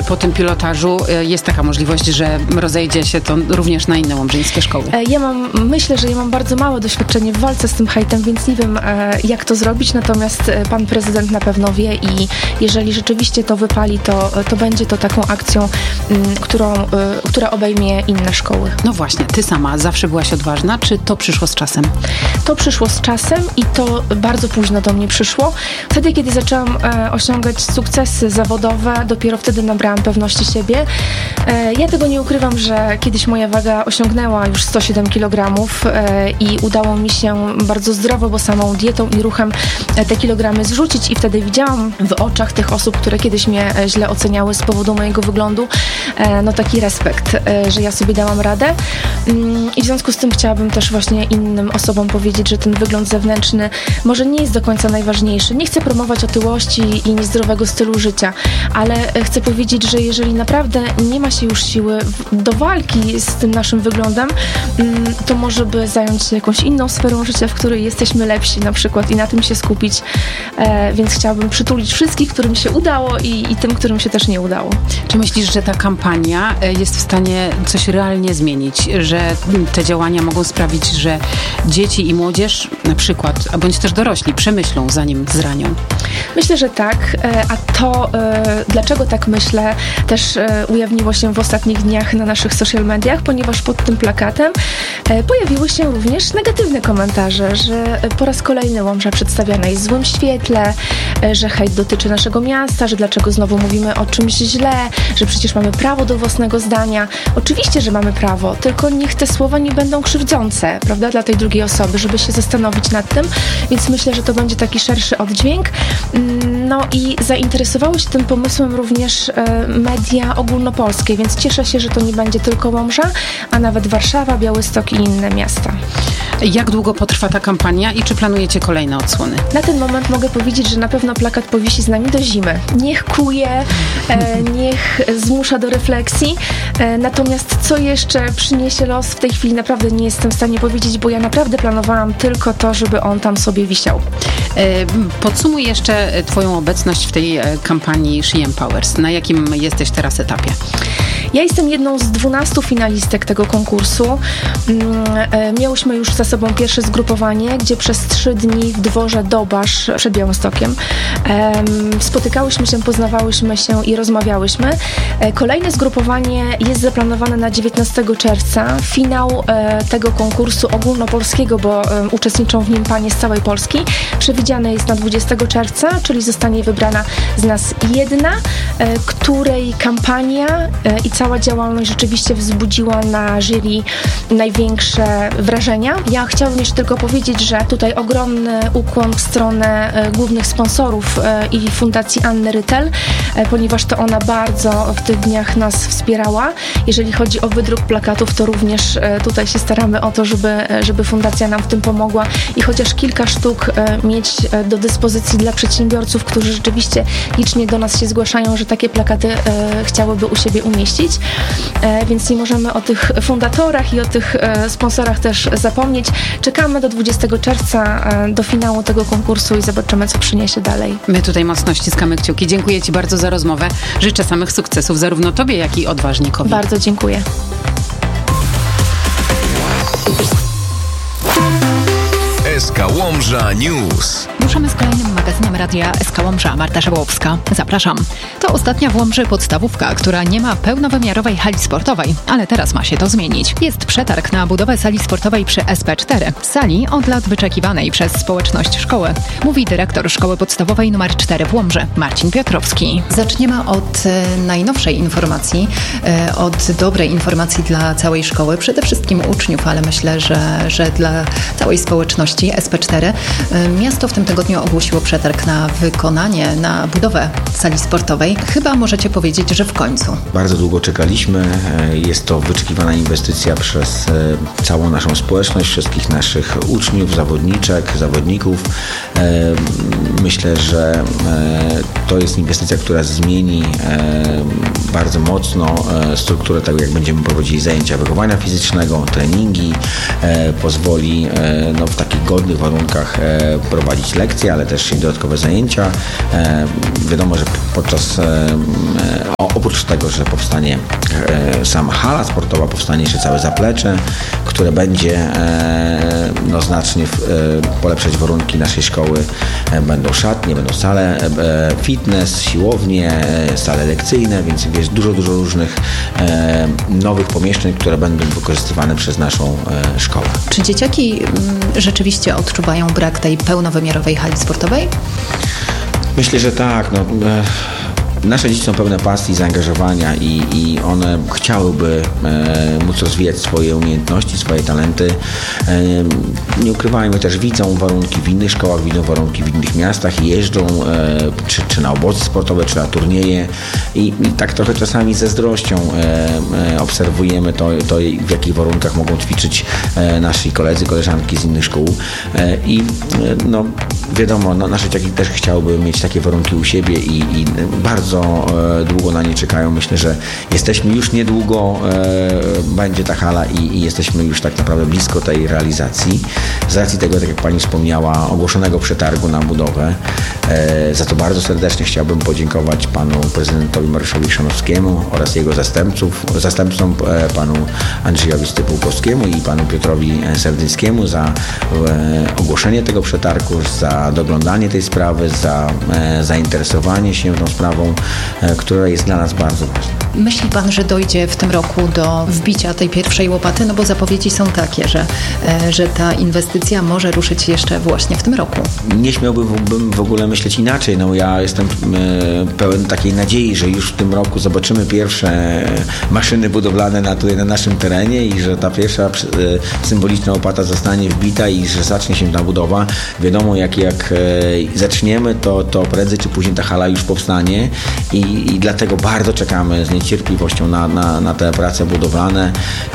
czy po tym pilotażu jest taka możliwość, że rozejdzie się to również na inne łomżyńskie szkoły? Myślę, że ja mam bardzo małe doświadczenie w walce z tym hejtem, więc nie wiem, jak to zrobić, natomiast pan prezydent na pewno wie i jeżeli rzeczywiście to wypali, to będzie to taką akcją, która obejmie inne szkoły. No właśnie, ty sama zawsze byłaś odważna, czy to przyszło z czasem? To przyszło z czasem i to bardzo późno do mnie przyszło. Wtedy, kiedy zaczęłam osiągać sukcesy zawodowe, dopiero wtedy nabrałam pewności siebie. Ja tego nie ukrywam, że kiedyś moja waga osiągnęła już 107 kg i udało mi się bardzo zdrowo, bo samą dietą i ruchem te kilogramy zrzucić i wtedy widziałam w oczach tych osób, które kiedyś mnie źle oceniały z powodu mojego wyglądu, taki respekt, że ja sobie dałam radę i w związku z tym chciałabym też właśnie innym osobom powiedzieć, że ten wygląd zewnętrzny może nie jest do końca najważniejszy. Nie chcę promować otyłości i niezdrowego stylu życia, ale chcę powiedzieć, że jeżeli naprawdę nie ma się już siły do walki z tym naszym wyglądem, to może by zająć się jakąś inną sferą życia, w której jesteśmy lepsi na przykład i na tym się skupić, więc chciałabym przytulić wszystkich, którym się udało i tym, którym się też nie udało. Czy myślisz, że ta kampania jest w stanie coś realnie zmienić, że te działania mogą sprawić, że dzieci i młodzież na przykład, a bądź też dorośli przemyślą, zanim zranią? Myślę, że tak, a to dlaczego tak myślę też ujawniło się w ostatnich dniach na naszych social mediach, ponieważ pod tym plakatem pojawiły się również negatywne komentarze, że po raz kolejny Łomża przedstawiana jest w złym świetle, że hejt dotyczy naszego miasta, że dlaczego znowu mówimy o czymś źle, że przecież mamy prawo do własnego zdania. Oczywiście, że mamy prawo, tylko niech te słowa nie będą krzywdzące, prawda, dla tej drugiej osoby, żeby się zastanowić nad tym, więc myślę, że to będzie taki szerszy oddźwięk. No i zainteresowały się tym pomysłem również media ogólnopolskie, więc cieszę się, że to nie będzie tylko Łomża, a nawet Warszawa, Białystok i inne miasta. Jak długo potrwa ta kampania i czy planujecie kolejne odsłony? Na ten moment mogę powiedzieć, że na pewno plakat powisi z nami do zimy. Niech kuje, niech zmusza do refleksji, natomiast co jeszcze przyniesie los, w tej chwili naprawdę nie jestem w stanie powiedzieć, bo ja naprawdę planowałam tylko to, żeby on tam sobie wisiał. Podsumuj jeszcze Twoją obecność w tej kampanii She Empowers. Na jakim jesteś teraz etapie? Ja jestem jedną z 12 finalistek tego konkursu. Miałyśmy już za sobą pierwsze zgrupowanie, gdzie przez 3 dni w dworze Dobasz przed Białymstokiem spotykałyśmy się, poznawałyśmy się i rozmawiałyśmy. Kolejne zgrupowanie jest zaplanowane na 19 czerwca. Finał tego konkursu ogólnopolskiego, bo uczestniczą w nim panie z całej Polski, przewidziane jest na 20 czerwca, czyli zostanie wybrana z nas jedna, której kampania i cała działalność rzeczywiście wzbudziła na jury największe wrażenia. Ja chciałabym jeszcze tylko powiedzieć, że tutaj ogromny ukłon w stronę głównych sponsorów i Fundacji Anny Rytel, ponieważ to ona bardzo w tych dniach nas wspierała. Jeżeli chodzi o wydruk plakatów, to również tutaj się staramy o to, żeby Fundacja nam w tym pomogła i chociaż kilka sztuk mieć do dyspozycji dla przedsiębiorców, którzy rzeczywiście licznie do nas się zgłaszają, że takie plakaty chciałyby u siebie umieścić. Więc nie możemy o tych fundatorach i o tych sponsorach też zapomnieć. Czekamy do 20 czerwca do finału tego konkursu i zobaczymy, co przyniesie dalej. My tutaj mocno ściskamy kciuki. Dziękuję Ci bardzo za rozmowę. Życzę samych sukcesów zarówno Tobie, jak i odważnikowi. Bardzo dziękuję. SK Łomża News. Ruszamy z kolejnym magazynem Radia SK Łomża. Marta Żabłowska. Zapraszam. To ostatnia w Łomży podstawówka, która nie ma pełnowymiarowej hali sportowej, ale teraz ma się to zmienić. Jest przetarg na budowę sali sportowej przy SP4. Sali od lat wyczekiwanej przez społeczność szkoły. Mówi dyrektor szkoły podstawowej nr 4 w Łomży, Marcin Piotrowski. Zaczniemy od najnowszej informacji, od dobrej informacji dla całej szkoły, przede wszystkim uczniów, ale myślę, że dla całej społeczności SP4. Miasto w tym tygodniu ogłosiło przetarg na wykonanie, na budowę sali sportowej. Chyba możecie powiedzieć, że w końcu. Bardzo długo czekaliśmy. Jest to wyczekiwana inwestycja przez całą naszą społeczność, wszystkich naszych uczniów, zawodniczek, zawodników. Myślę, że to jest inwestycja, która zmieni bardzo mocno strukturę tego, jak będziemy prowadzili zajęcia wychowania fizycznego, treningi, pozwoli w takich godnych warunkach prowadzić lekcje, ale też i dodatkowe zajęcia. Wiadomo, że oprócz tego, że powstanie sama hala sportowa, powstanie jeszcze całe zaplecze, które będzie znacznie polepszać warunki naszej szkoły. Będą szatnie, będą sale fitness, siłownie, sale lekcyjne, więc jest dużo różnych nowych pomieszczeń, które będą wykorzystywane przez naszą szkołę. Czy dzieciaki rzeczywiście odczuwają brak tej pełnowymiarowej hali sportowej? Myślę, że tak. Nasze dzieci są pełne pasji, zaangażowania i one chciałyby móc rozwijać swoje umiejętności, swoje talenty. Nie ukrywajmy, też widzą warunki w innych szkołach, widzą warunki w innych miastach i jeżdżą czy na obozy sportowe, czy na turnieje i tak trochę czasami ze zazdrością obserwujemy to, w jakich warunkach mogą ćwiczyć nasi koledzy, koleżanki z innych szkół i wiadomo, nasze dzieci też chciałyby mieć takie warunki u siebie i bardzo długo na nie czekają. Myślę, że jesteśmy już niedługo, będzie ta hala i jesteśmy już tak naprawdę blisko tej realizacji. Z racji tego, tak jak Pani wspomniała, ogłoszonego przetargu na budowę. Za to bardzo serdecznie chciałbym podziękować Panu Prezydentowi Mariuszowi Chrzanowskiemu oraz jego zastępcom Panu Andrzejowi Stypułkowskiemu i Panu Piotrowi Serdyńskiemu za ogłoszenie tego przetargu, za doglądanie tej sprawy, za zainteresowanie się tą sprawą, która jest dla nas bardzo ważna. Myśli Pan, że dojdzie w tym roku do wbicia tej pierwszej łopaty? Bo zapowiedzi są takie, że ta inwestycja może ruszyć jeszcze właśnie w tym roku. Nie śmiałbym w ogóle myśleć inaczej. Ja jestem pełen takiej nadziei, że już w tym roku zobaczymy pierwsze maszyny budowlane tutaj na naszym terenie i że ta pierwsza symboliczna łopata zostanie wbita i że zacznie się ta budowa. Wiadomo, jak zaczniemy, to prędzej czy później ta hala już powstanie i dlatego bardzo czekamy z niecierpliwością na te prace budowlane.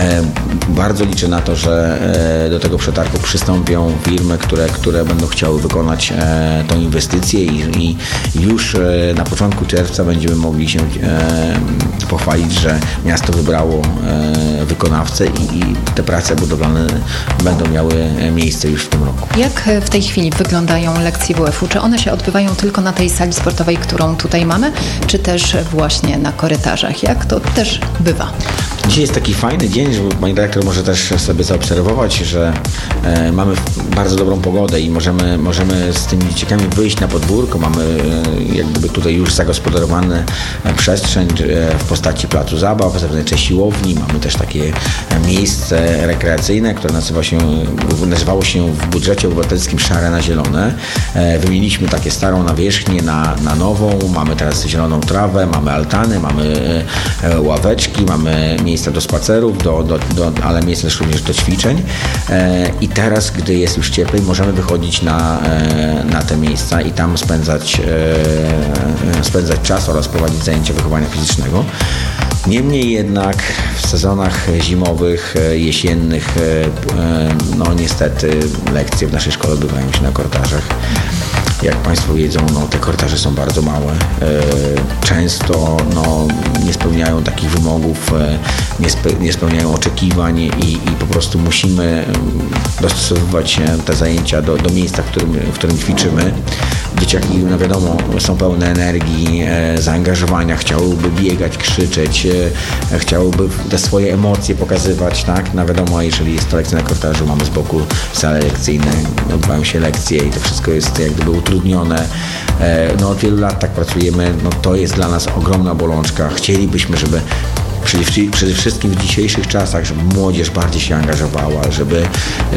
Bardzo liczę na to, że do tego przetargu przystąpią firmy, które będą chciały wykonać tą inwestycję i już na początku czerwca będziemy mogli się pochwalić, że miasto wybrało wykonawcę i te prace budowlane będą miały miejsce już w tym roku. Jak w tej chwili wyglądają lekcje WF-u? Czy one się odbywają tylko na tej sali sportowej, którą tutaj mamy, czy też właśnie na korytarzach? Jak to też bywa? Dzisiaj jest taki fajny dzień, że pani dyrektor może też sobie zaobserwować, że mamy bardzo dobrą pogodę i możemy z tymi dzieciakami wyjść na podwórko. Mamy jak gdyby tutaj już zagospodarowane przestrzeń w postaci placu zabaw, zewnętrznej siłowni. Mamy też takie miejsce rekreacyjne, które nazywało się w budżecie obywatelskim Szare na Zielone. Wymieniliśmy takie starą nawierzchnię na nową. Mamy teraz zieloną trawę, mamy altany, mamy ławeczki, mamy miejsca do spacerów, ale miejsca też również do ćwiczeń. I teraz, gdy jest już cieplej, możemy wychodzić na te miejsca i tam spędzać czas oraz prowadzić zajęcia wychowania fizycznego. Niemniej jednak w sezonach zimowych, jesiennych, niestety lekcje w naszej szkole odbywają się na korytarzach. Jak Państwo wiedzą, te korytarze są bardzo małe. Często nie spełniają takich wymogów, nie spełniają oczekiwań i po prostu musimy dostosowywać te zajęcia do miejsca, w którym ćwiczymy. Dzieciaki, wiadomo, są pełne energii, zaangażowania, chciałyby biegać, krzyczeć, chciałyby te swoje emocje pokazywać, tak? Wiadomo, jeżeli jest to lekcja na korytarzu, mamy z boku sale lekcyjne, odbywają się lekcje i to wszystko jest jak gdyby utrudnione. Od wielu lat tak pracujemy, to jest dla nas ogromna bolączka. Chcielibyśmy, żeby przede wszystkim w dzisiejszych czasach, żeby młodzież bardziej się angażowała, żeby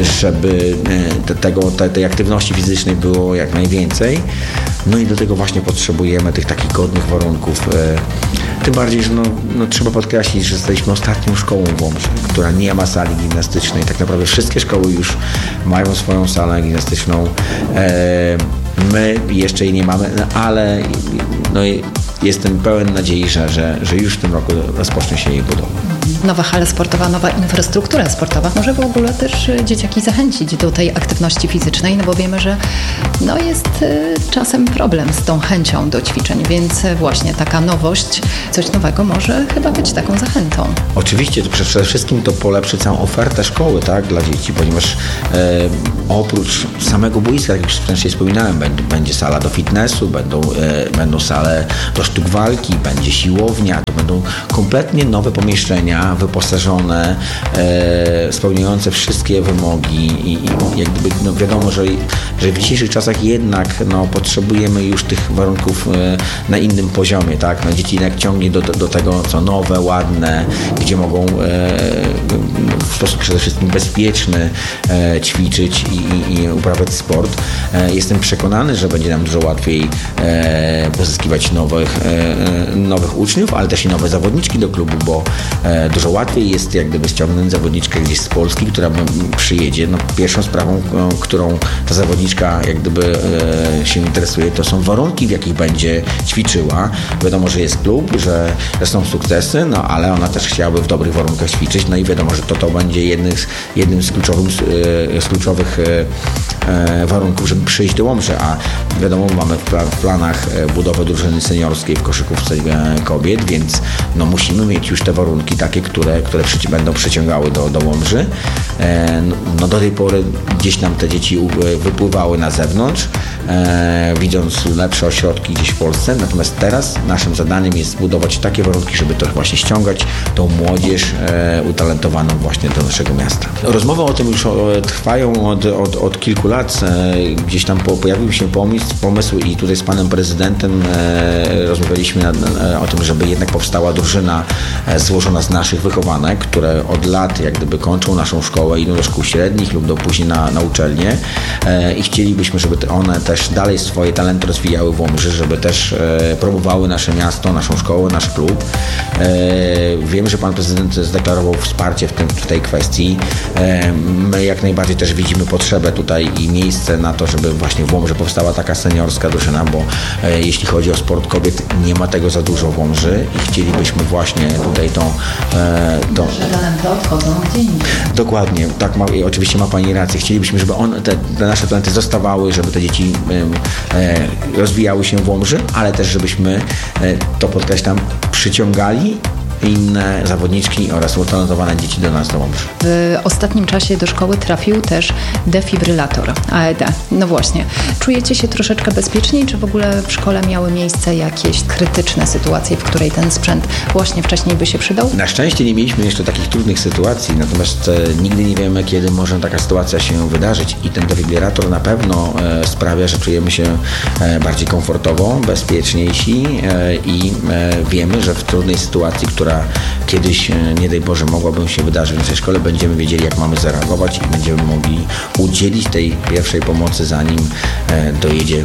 tej aktywności fizycznej było jak najwięcej. I do tego właśnie potrzebujemy tych takich godnych warunków. Tym bardziej, że trzeba podkreślić, że jesteśmy ostatnią szkołą w Łomży, która nie ma sali gimnastycznej. Tak naprawdę wszystkie szkoły już mają swoją salę gimnastyczną. My jeszcze jej nie mamy, ale jestem pełen nadziei, że już w tym roku rozpocznie się jej budowa. nowa hala sportowa, nowa infrastruktura sportowa może w ogóle też dzieciaki zachęcić do tej aktywności fizycznej, no bo wiemy, że jest czasem problem z tą chęcią do ćwiczeń, więc właśnie taka nowość, coś nowego może chyba być taką zachętą. Oczywiście, przede wszystkim to polepszy całą ofertę szkoły, tak, dla dzieci, ponieważ oprócz samego boiska, jak już wcześniej wspominałem, będzie sala do fitnessu, będą sale do sztuk walki, będzie siłownia, to będą kompletnie nowe pomieszczenia, wyposażone, spełniające wszystkie wymogi i jak gdyby, wiadomo, że w dzisiejszych czasach jednak potrzebujemy już tych warunków na innym poziomie, tak? Dzieci jednak ciągnie do tego, co nowe, ładne, gdzie mogą w sposób przede wszystkim bezpieczny ćwiczyć i uprawiać sport. Jestem przekonany, że będzie nam dużo łatwiej pozyskiwać nowych uczniów, ale też i nowe zawodniczki do klubu, bo dużo łatwiej jest jak gdyby ściągnąć zawodniczkę gdzieś z Polski, która przyjedzie. Pierwszą sprawą, którą ta zawodniczka jak gdyby się interesuje, to są warunki, w jakich będzie ćwiczyła. Wiadomo, że jest klub, że są sukcesy, ale ona też chciałaby w dobrych warunkach ćwiczyć, i wiadomo, że to będzie jednym z kluczowych warunków, żeby przyjść do Łomży, a wiadomo, mamy w planach budowę drużyny seniorskiej w koszykówce kobiet, więc musimy mieć już te warunki takie, które będą przyciągały do Łomży. Do tej pory gdzieś tam te dzieci wypływały na zewnątrz, widząc lepsze ośrodki gdzieś w Polsce, natomiast teraz naszym zadaniem jest zbudować takie warunki, żeby to właśnie ściągać tą młodzież utalentowaną właśnie do naszego miasta. Rozmowy o tym już trwają od kilku lat. Gdzieś tam pojawił się pomysł i tutaj z panem prezydentem rozmawialiśmy o tym, żeby jednak powstała drużyna złożona z naszych wychowanek, które od lat jak gdyby kończą naszą szkołę, idą do szkół średnich lub później na uczelnię i chcielibyśmy, żeby one też dalej swoje talenty rozwijały w Łomży, żeby też promowały nasze miasto, naszą szkołę, nasz klub. Wiem, że pan prezydent zdeklarował wsparcie w tej kwestii. My jak najbardziej też widzimy potrzebę tutaj i miejsce na to, żeby właśnie w Łomży powstała taka seniorska drużyna, bo jeśli chodzi o sport kobiet, nie ma tego za dużo w Łomży i chcielibyśmy właśnie tutaj Nasze talenty odchodzą gdzie indziej. Dokładnie, tak, oczywiście ma pani rację. Chcielibyśmy, żeby te nasze talenty zostawały, żeby te dzieci rozwijały się w Łomży, ale też żebyśmy, to podkreślam, przyciągali inne zawodniczki oraz utalentowane dzieci do nas do Łomży. W ostatnim czasie do szkoły trafił też defibrylator AED. No właśnie, czujecie się troszeczkę bezpieczniej, czy w ogóle w szkole miały miejsce jakieś krytyczne sytuacje, w której ten sprzęt właśnie wcześniej by się przydał? Na szczęście nie mieliśmy jeszcze takich trudnych sytuacji, natomiast nigdy nie wiemy, kiedy może taka sytuacja się wydarzyć i ten defibrylator na pewno sprawia, że czujemy się bardziej komfortowo, bezpieczniejsi i wiemy, że w trudnej sytuacji, która kiedyś, nie daj Boże, mogłaby się wydarzyć w naszej szkole, będziemy wiedzieli, jak mamy zareagować i będziemy mogli udzielić tej pierwszej pomocy, zanim dojedzie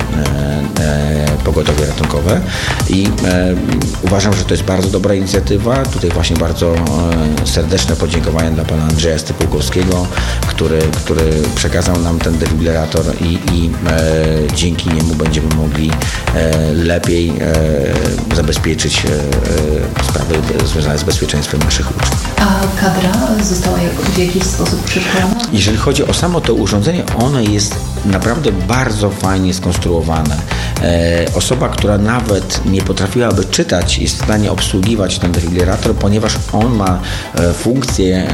pogotowie ratunkowe. I uważam, że to jest bardzo dobra inicjatywa. Tutaj właśnie bardzo serdeczne podziękowania dla pana Andrzeja Stypułkowskiego, który przekazał nam ten defibrylator i dzięki niemu będziemy mogli lepiej zabezpieczyć sprawy związane z bezpieczeństwem naszych uczniów. A kadra została w jakiś sposób przeszkolona? Jeżeli chodzi o samo to urządzenie, ono jest naprawdę bardzo fajnie skonstruowane. Osoba, która nawet nie potrafiłaby czytać, jest w stanie obsługiwać ten defibrylator, ponieważ on ma funkcję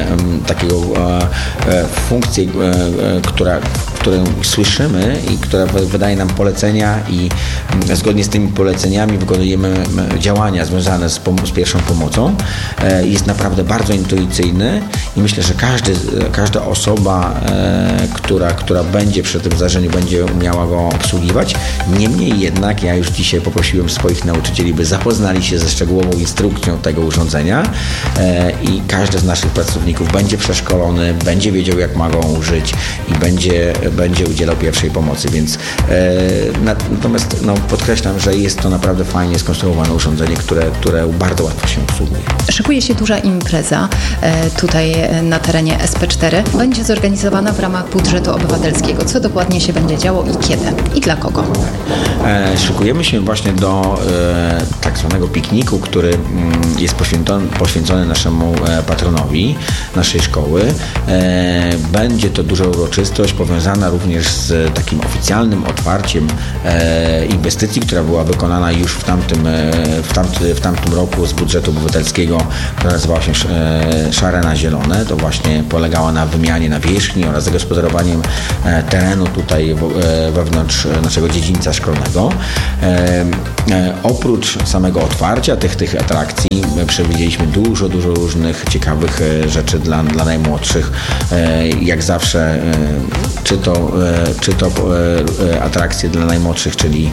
którą słyszymy i która wydaje nam polecenia i zgodnie z tymi poleceniami wykonujemy działania związane z pierwszą pomocą. Jest naprawdę bardzo intuicyjny i myślę, że każda osoba, która będzie przy tym zdarzeniu, będzie umiała go obsługiwać. Niemniej jednak ja już dzisiaj poprosiłem swoich nauczycieli, by zapoznali się ze szczegółową instrukcją tego urządzenia i każdy z naszych pracowników będzie przeszkolony, będzie wiedział, jak ma go użyć i będzie udzielał pierwszej pomocy, więc natomiast podkreślam, że jest to naprawdę fajnie skonstruowane urządzenie, które bardzo łatwo się obsługuje. Szykuje się duża impreza tutaj na terenie SP4. Będzie zorganizowana w ramach budżetu obywatelskiego. Co dokładnie się będzie działo i kiedy? I dla kogo? Szykujemy się właśnie do tak zwanego pikniku, który jest poświęcony naszemu patronowi naszej szkoły. Będzie to duża uroczystość powiązana również z takim oficjalnym otwarciem inwestycji, która była wykonana już w tamtym roku z budżetu obywatelskiego, która nazywała się Szare na Zielone. To właśnie polegało na wymianie nawierzchni oraz zagospodarowaniem terenu tutaj wewnątrz naszego dziedzińca szkolnego. Oprócz samego otwarcia tych atrakcji przewidzieliśmy dużo różnych ciekawych rzeczy dla najmłodszych. Jak zawsze czy to atrakcje dla najmłodszych, czyli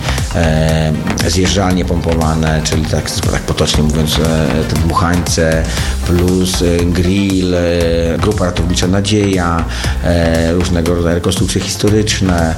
zjeżdżalnie pompowane, czyli tak potocznie mówiąc te dmuchańce, plus grill, grupa ratownicza Nadzieja, różnego rodzaju rekonstrukcje historyczne,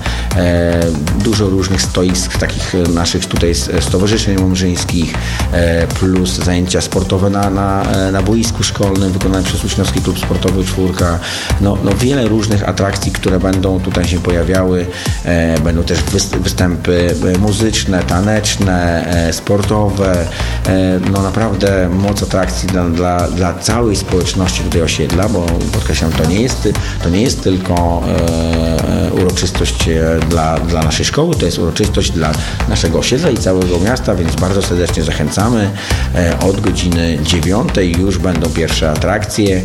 dużo różnych stoisk takich naszych tutaj stowarzyszeń łomżyńskich, plus zajęcia sportowe na boisku szkolnym wykonane przez Uczniowski Klub Sportowy Czwórka. No wiele różnych atrakcji, które będą tutaj się pojawiały. Będą też występy muzyczne, taneczne, sportowe. No naprawdę moc atrakcji dla całej społeczności tutaj osiedla, bo podkreślam, to nie jest tylko uroczystość dla naszej szkoły, to jest uroczystość dla naszego osiedla i całego miasta, więc bardzo serdecznie zachęcamy. Od godziny 9 już będą pierwsze atrakcje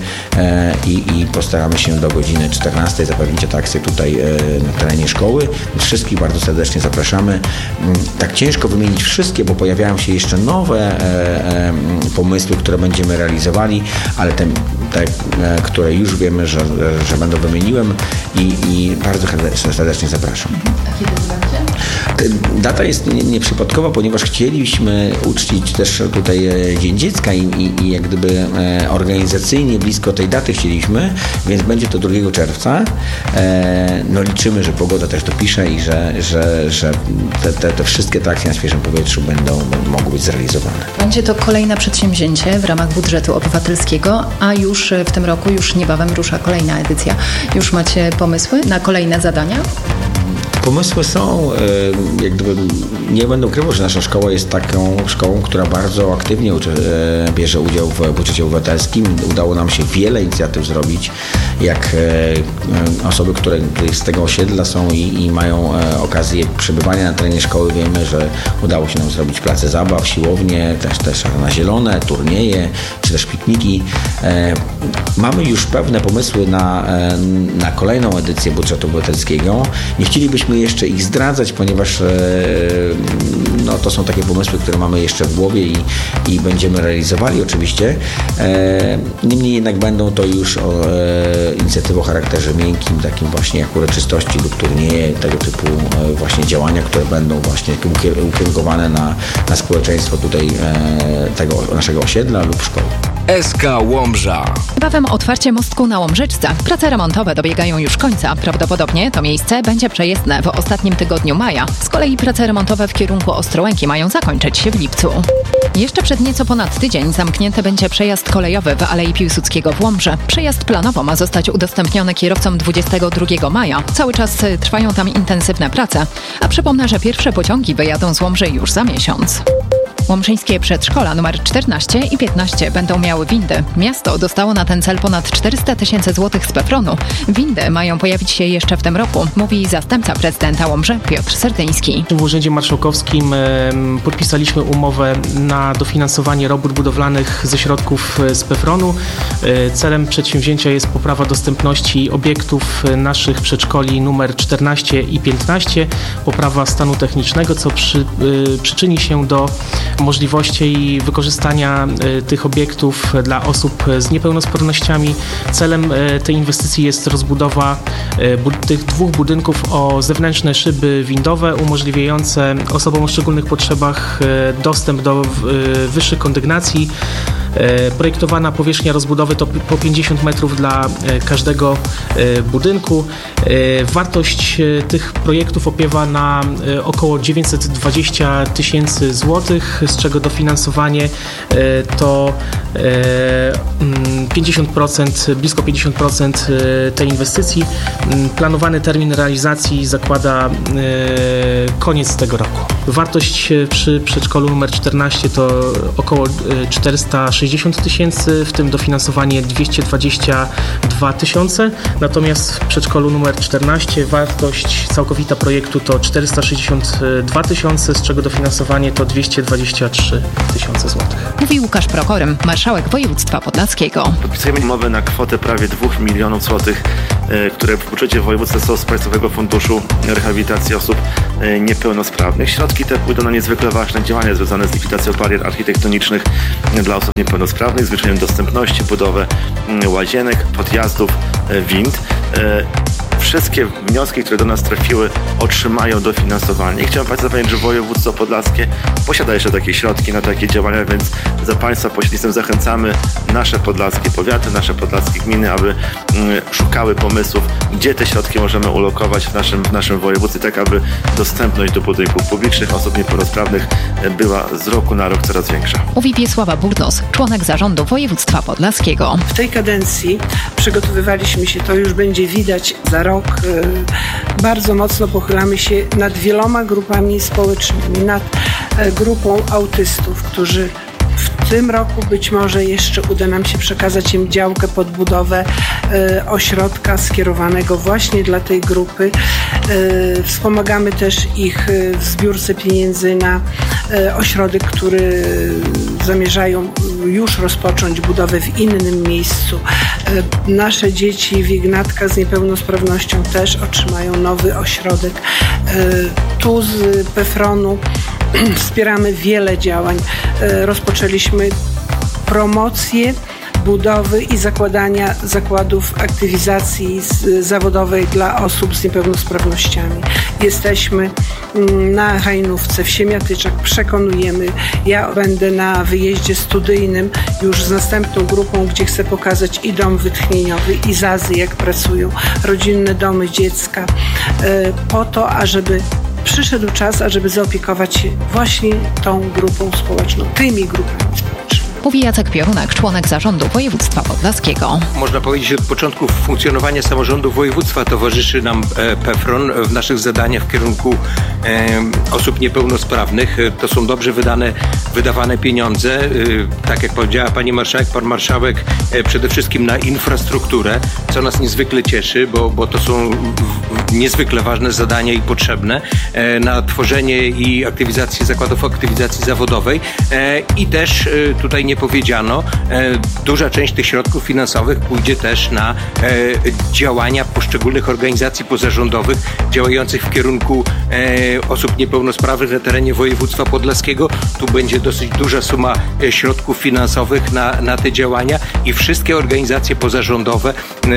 i postaramy się do godziny 14 zapewnić atrakcje tutaj na terenie szkoły. Wszystkich bardzo serdecznie zapraszamy. Tak ciężko wymienić wszystkie, bo pojawiają się jeszcze nowe pomysły, które będziemy realizowali, ale te, które już wiemy, że będą wymieniłem i bardzo serdecznie zapraszam. A kiedy to będzie? Data jest nieprzypadkowa, ponieważ chcieliśmy uczcić też tutaj Dzień Dziecka i jak gdyby organizacyjnie blisko tej daty chcieliśmy, więc będzie to 2 czerwca. No liczymy, że pogoda też dopisze i że te wszystkie atrakcje na świeżym powietrzu mogą być zrealizowane. Będzie to kolejne przedsięwzięcie w ramach budżetu obywatelskiego, a już w tym roku, już niebawem rusza kolejna edycja. Już macie pomysły na kolejne zadania? Pomysły są, jak gdyby nie będę ukrywał, że nasza szkoła jest taką szkołą, która bardzo aktywnie bierze udział w budżecie obywatelskim. Udało nam się wiele inicjatyw zrobić, jak osoby, które z tego osiedla są i mają okazję przebywania na terenie szkoły. Wiemy, że udało się nam zrobić place zabaw, siłownie, też na zielone, turnieje, czy też pikniki. Mamy już pewne pomysły na kolejną edycję budżetu obywatelskiego. Nie chcielibyśmy jeszcze ich zdradzać, ponieważ to są takie pomysły, które mamy jeszcze w głowie i będziemy realizowali oczywiście. Niemniej jednak będą to już inicjatywy o charakterze miękkim, takim właśnie jak uroczystości lub turnieje, tego typu właśnie działania, które będą właśnie ukierunkowane na społeczeństwo tutaj tego naszego osiedla lub szkoły. SK Łomża. Niebawem otwarcie mostku na Łomżyczce. Prace remontowe dobiegają już końca. Prawdopodobnie to miejsce będzie przejezdne w ostatnim tygodniu maja. Z kolei prace remontowe w kierunku Ostrołęki mają zakończyć się w lipcu. Jeszcze przed nieco ponad tydzień zamknięty będzie przejazd kolejowy w Alei Piłsudskiego w Łomży. Przejazd planowo ma zostać udostępniony kierowcom 22 maja. Cały czas trwają tam intensywne prace. A przypomnę, że pierwsze pociągi wyjadą z Łomży już za miesiąc. Łomżyńskie przedszkola numer 14 i 15 będą miały windy. Miasto dostało na ten cel ponad 400 000 złotych z PFRON-u. Windy mają pojawić się jeszcze w tym roku, mówi zastępca prezydenta Łomży Piotr Serdyński. W Urzędzie Marszałkowskim podpisaliśmy umowę na dofinansowanie robót budowlanych ze środków z PFRON-u. Celem przedsięwzięcia jest poprawa dostępności obiektów naszych przedszkoli numer 14 i 15, poprawa stanu technicznego, co przyczyni się do możliwości wykorzystania tych obiektów dla osób z niepełnosprawnościami. Celem tej inwestycji jest rozbudowa tych 2 budynków o zewnętrzne szyby windowe umożliwiające osobom o szczególnych potrzebach dostęp do wyższych kondygnacji. Projektowana powierzchnia rozbudowy to po 50 metrów dla każdego budynku. Wartość tych projektów opiewa na około 920 000 złotych, z czego dofinansowanie to blisko 50% tej inwestycji. Planowany termin realizacji zakłada koniec tego roku. Wartość przy przedszkolu numer 14 to około 460 tysięcy, w tym dofinansowanie 222 tysiące. Natomiast w przedszkolu numer 14 wartość całkowita projektu to 462 tysiące, z czego dofinansowanie to 223 tysiące złotych. Mówi Łukasz Prokorym, marszałek województwa podlaskiego. Podpisujemy umowę na kwotę prawie 2 milionów złotych, które w budżecie województwa są z Państwowego Funduszu Rehabilitacji Osób Niepełnosprawnych. Środki te pójdą na niezwykle ważne działania związane z likwidacją barier architektonicznych dla osób niepełnosprawnych, zwiększeniem dostępności, budowę łazienek, podjazdów, wind. Wszystkie wnioski, które do nas trafiły, otrzymają dofinansowanie. I chciałem Państwu zapewnić, że województwo podlaskie posiada jeszcze takie środki na takie działania, więc za Państwa pośrednictwem zachęcamy nasze podlaskie powiaty, nasze podlaskie gminy, aby szukały pomysłów, gdzie te środki możemy ulokować w naszym województwie, tak aby dostępność do budynków publicznych osób niepełnosprawnych była z roku na rok coraz większa. Mówi Wiesława Burnos, członek zarządu województwa podlaskiego. W tej kadencji przygotowywaliśmy się, to już będzie widać za rok, bardzo mocno pochylamy się nad wieloma grupami społecznymi, nad grupą autystów, którzy w tym roku być może jeszcze uda nam się przekazać im działkę pod budowę ośrodka skierowanego właśnie dla tej grupy. Wspomagamy też ich w zbiórce pieniędzy na ośrodek, który zamierzają już rozpocząć budowę w innym miejscu. Nasze dzieci w Ignatkach z niepełnosprawnością też otrzymają nowy ośrodek. Tu z PFRON-u wspieramy wiele działań. Rozpoczęliśmy promocję budowy i zakładania zakładów aktywizacji zawodowej dla osób z niepełnosprawnościami. Jesteśmy na Hajnówce, w Siemiatyczach, przekonujemy. Ja będę na wyjeździe studyjnym już z następną grupą, gdzie chcę pokazać i dom wytchnieniowy, i ZAZ-y, jak pracują, rodzinne domy dziecka, po to, ażeby przyszedł czas, ażeby zaopiekować się właśnie tą grupą społeczną, tymi grupami społecznymi. Mówi Jacek Piorunek, członek zarządu województwa podlaskiego. Można powiedzieć, że od początku funkcjonowania samorządu województwa towarzyszy nam PFRON w naszych zadaniach w kierunku osób niepełnosprawnych. To są dobrze wydawane pieniądze. Tak jak powiedziała pani marszałek, pan marszałek, przede wszystkim na infrastrukturę, co nas niezwykle cieszy, bo to są niezwykle ważne zadania i potrzebne na tworzenie i aktywizację zakładów aktywizacji zawodowej i też tutaj nie powiedziano, duża część tych środków finansowych pójdzie też na działania poszczególnych organizacji pozarządowych działających w kierunku osób niepełnosprawnych na terenie województwa podlaskiego. Tu będzie dosyć duża suma środków finansowych na te działania i wszystkie organizacje pozarządowe,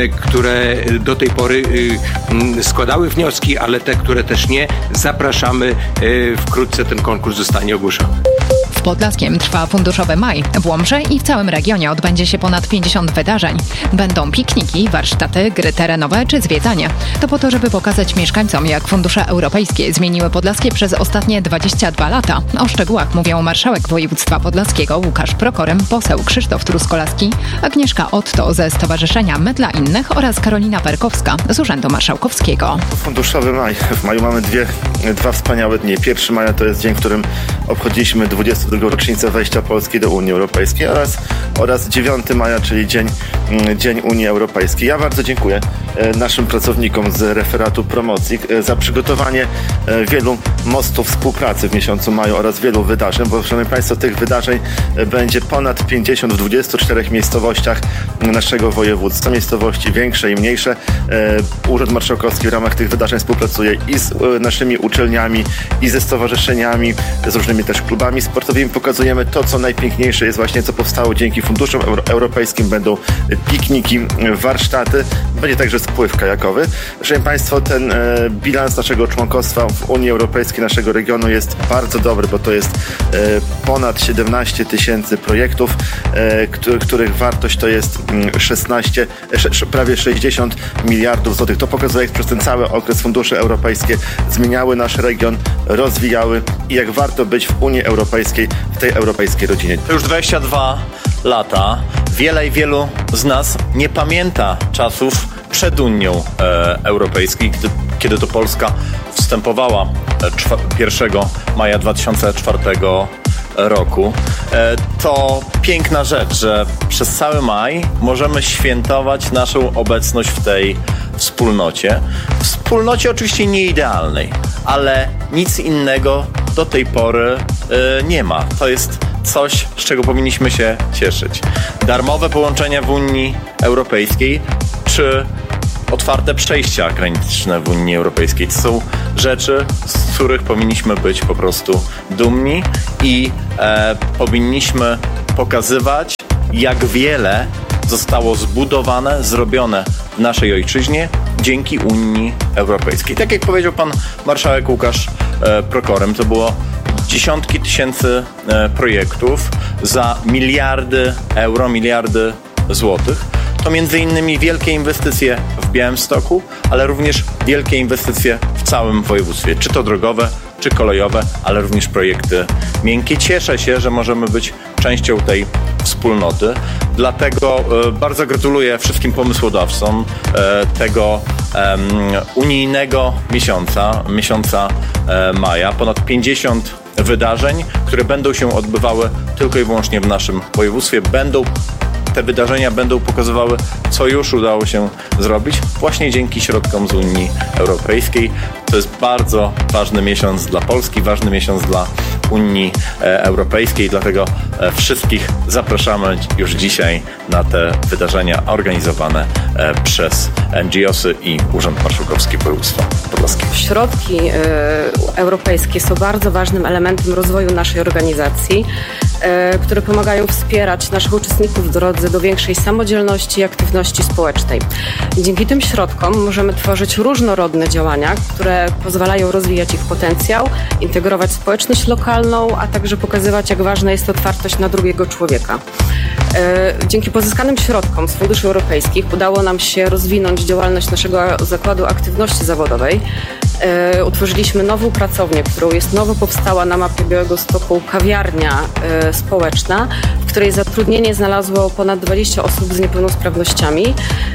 które do tej pory składały wnioski, ale te, które też nie, zapraszamy. Wkrótce ten konkurs zostanie ogłoszony. W Podlaskiem trwa funduszowy maj. W Łomży i w całym regionie odbędzie się ponad 50 wydarzeń. Będą pikniki, warsztaty, gry terenowe czy zwiedzanie. To po to, żeby pokazać mieszkańcom, jak fundusze europejskie zmieniły Podlaskie przez ostatnie 22 lata. O szczegółach mówią marszałek województwa podlaskiego Łukasz Prokorym, poseł Krzysztof Truskolaski, Agnieszka Otto ze Stowarzyszenia My dla Innych oraz Karolina Perkowska z Urzędu Marszałkowskiego. Funduszowy maj. W maju mamy dwa wspaniałe dni. 1 maja to jest dzień, w którym obchodziliśmy 22. rocznicę wejścia Polski do Unii Europejskiej oraz 9 maja, czyli Dzień Unii Europejskiej. Ja bardzo dziękuję naszym pracownikom z referatu promocji za przygotowanie wielu mostów współpracy w miesiącu maju oraz wielu wydarzeń, bo szanowni Państwo, tych wydarzeń będzie ponad 50 w 24 miejscowościach naszego województwa. Miejscowości większe i mniejsze. Urząd Marszałkowski w ramach tych wydarzeń współpracuje i z naszymi uczelniami, i ze stowarzyszeniami, z różnymi też klubami sportowymi. Pokazujemy to, co najpiękniejsze jest właśnie, co powstało dzięki funduszom europejskim. Będą pikniki, warsztaty, będzie także spływ kajakowy. Szanowni Państwo, ten bilans naszego członkostwa w Unii Europejskiej, naszego regionu jest bardzo dobry, bo to jest ponad 17 tysięcy projektów, których wartość to jest prawie 60 miliardów złotych. To pokazuje, jak przez ten cały okres fundusze europejskie zmieniały nasz region, rozwijały i jak warto być w Unii Europejskiej, w tej europejskiej rodzinie. To już 22 lata. Wielu z nas nie pamięta czasów przed Unią Europejską, kiedy to Polska wstępowała 1 maja 2004 roku. To piękna rzecz, że przez cały maj możemy świętować naszą obecność w tej wspólnocie. Wspólnocie oczywiście nie idealnej, ale nic innego do tej pory nie ma. To jest coś, z czego powinniśmy się cieszyć. Darmowe połączenia w Unii Europejskiej czy otwarte przejścia graniczne w Unii Europejskiej. To są rzeczy, z których powinniśmy być po prostu dumni i powinniśmy pokazywać, jak wiele zostało zbudowane, zrobione w naszej ojczyźnie dzięki Unii Europejskiej. Tak jak powiedział pan marszałek Łukasz Prokorem, to było dziesiątki tysięcy projektów za miliardy euro, miliardy złotych. To między innymi wielkie inwestycje w Białymstoku, ale również wielkie inwestycje w całym województwie, czy to drogowe, czy kolejowe, ale również projekty miękkie. Cieszę się, że możemy być częścią tej wspólnoty. Dlatego bardzo gratuluję wszystkim pomysłodawcom tego unijnego miesiąca maja. Ponad 50 wydarzeń, które będą się odbywały tylko i wyłącznie w naszym województwie. Te wydarzenia będą pokazywały, co już udało się zrobić właśnie dzięki środkom z Unii Europejskiej. To jest bardzo ważny miesiąc dla Polski, ważny miesiąc dla Unii Europejskiej, dlatego wszystkich zapraszamy już dzisiaj na te wydarzenia organizowane przez NGO-sy i Urząd Marszałkowski Województwa Podlaskiego. Środki europejskie są bardzo ważnym elementem rozwoju naszej organizacji, które pomagają wspierać naszych uczestników w drodze do większej samodzielności i aktywności społecznej. Dzięki tym środkom możemy tworzyć różnorodne działania, które pozwalają rozwijać ich potencjał, integrować społeczność lokalną, a także pokazywać, jak ważna jest otwartość na drugiego człowieka. Dzięki pozyskanym środkom z funduszy europejskich udało nam się rozwinąć działalność naszego Zakładu Aktywności Zawodowej. Utworzyliśmy nową pracownię, którą jest nowo powstała na mapie Białegostoku kawiarnia społeczna, w której zatrudnienie znalazło ponad 20 osób z niepełnosprawnościami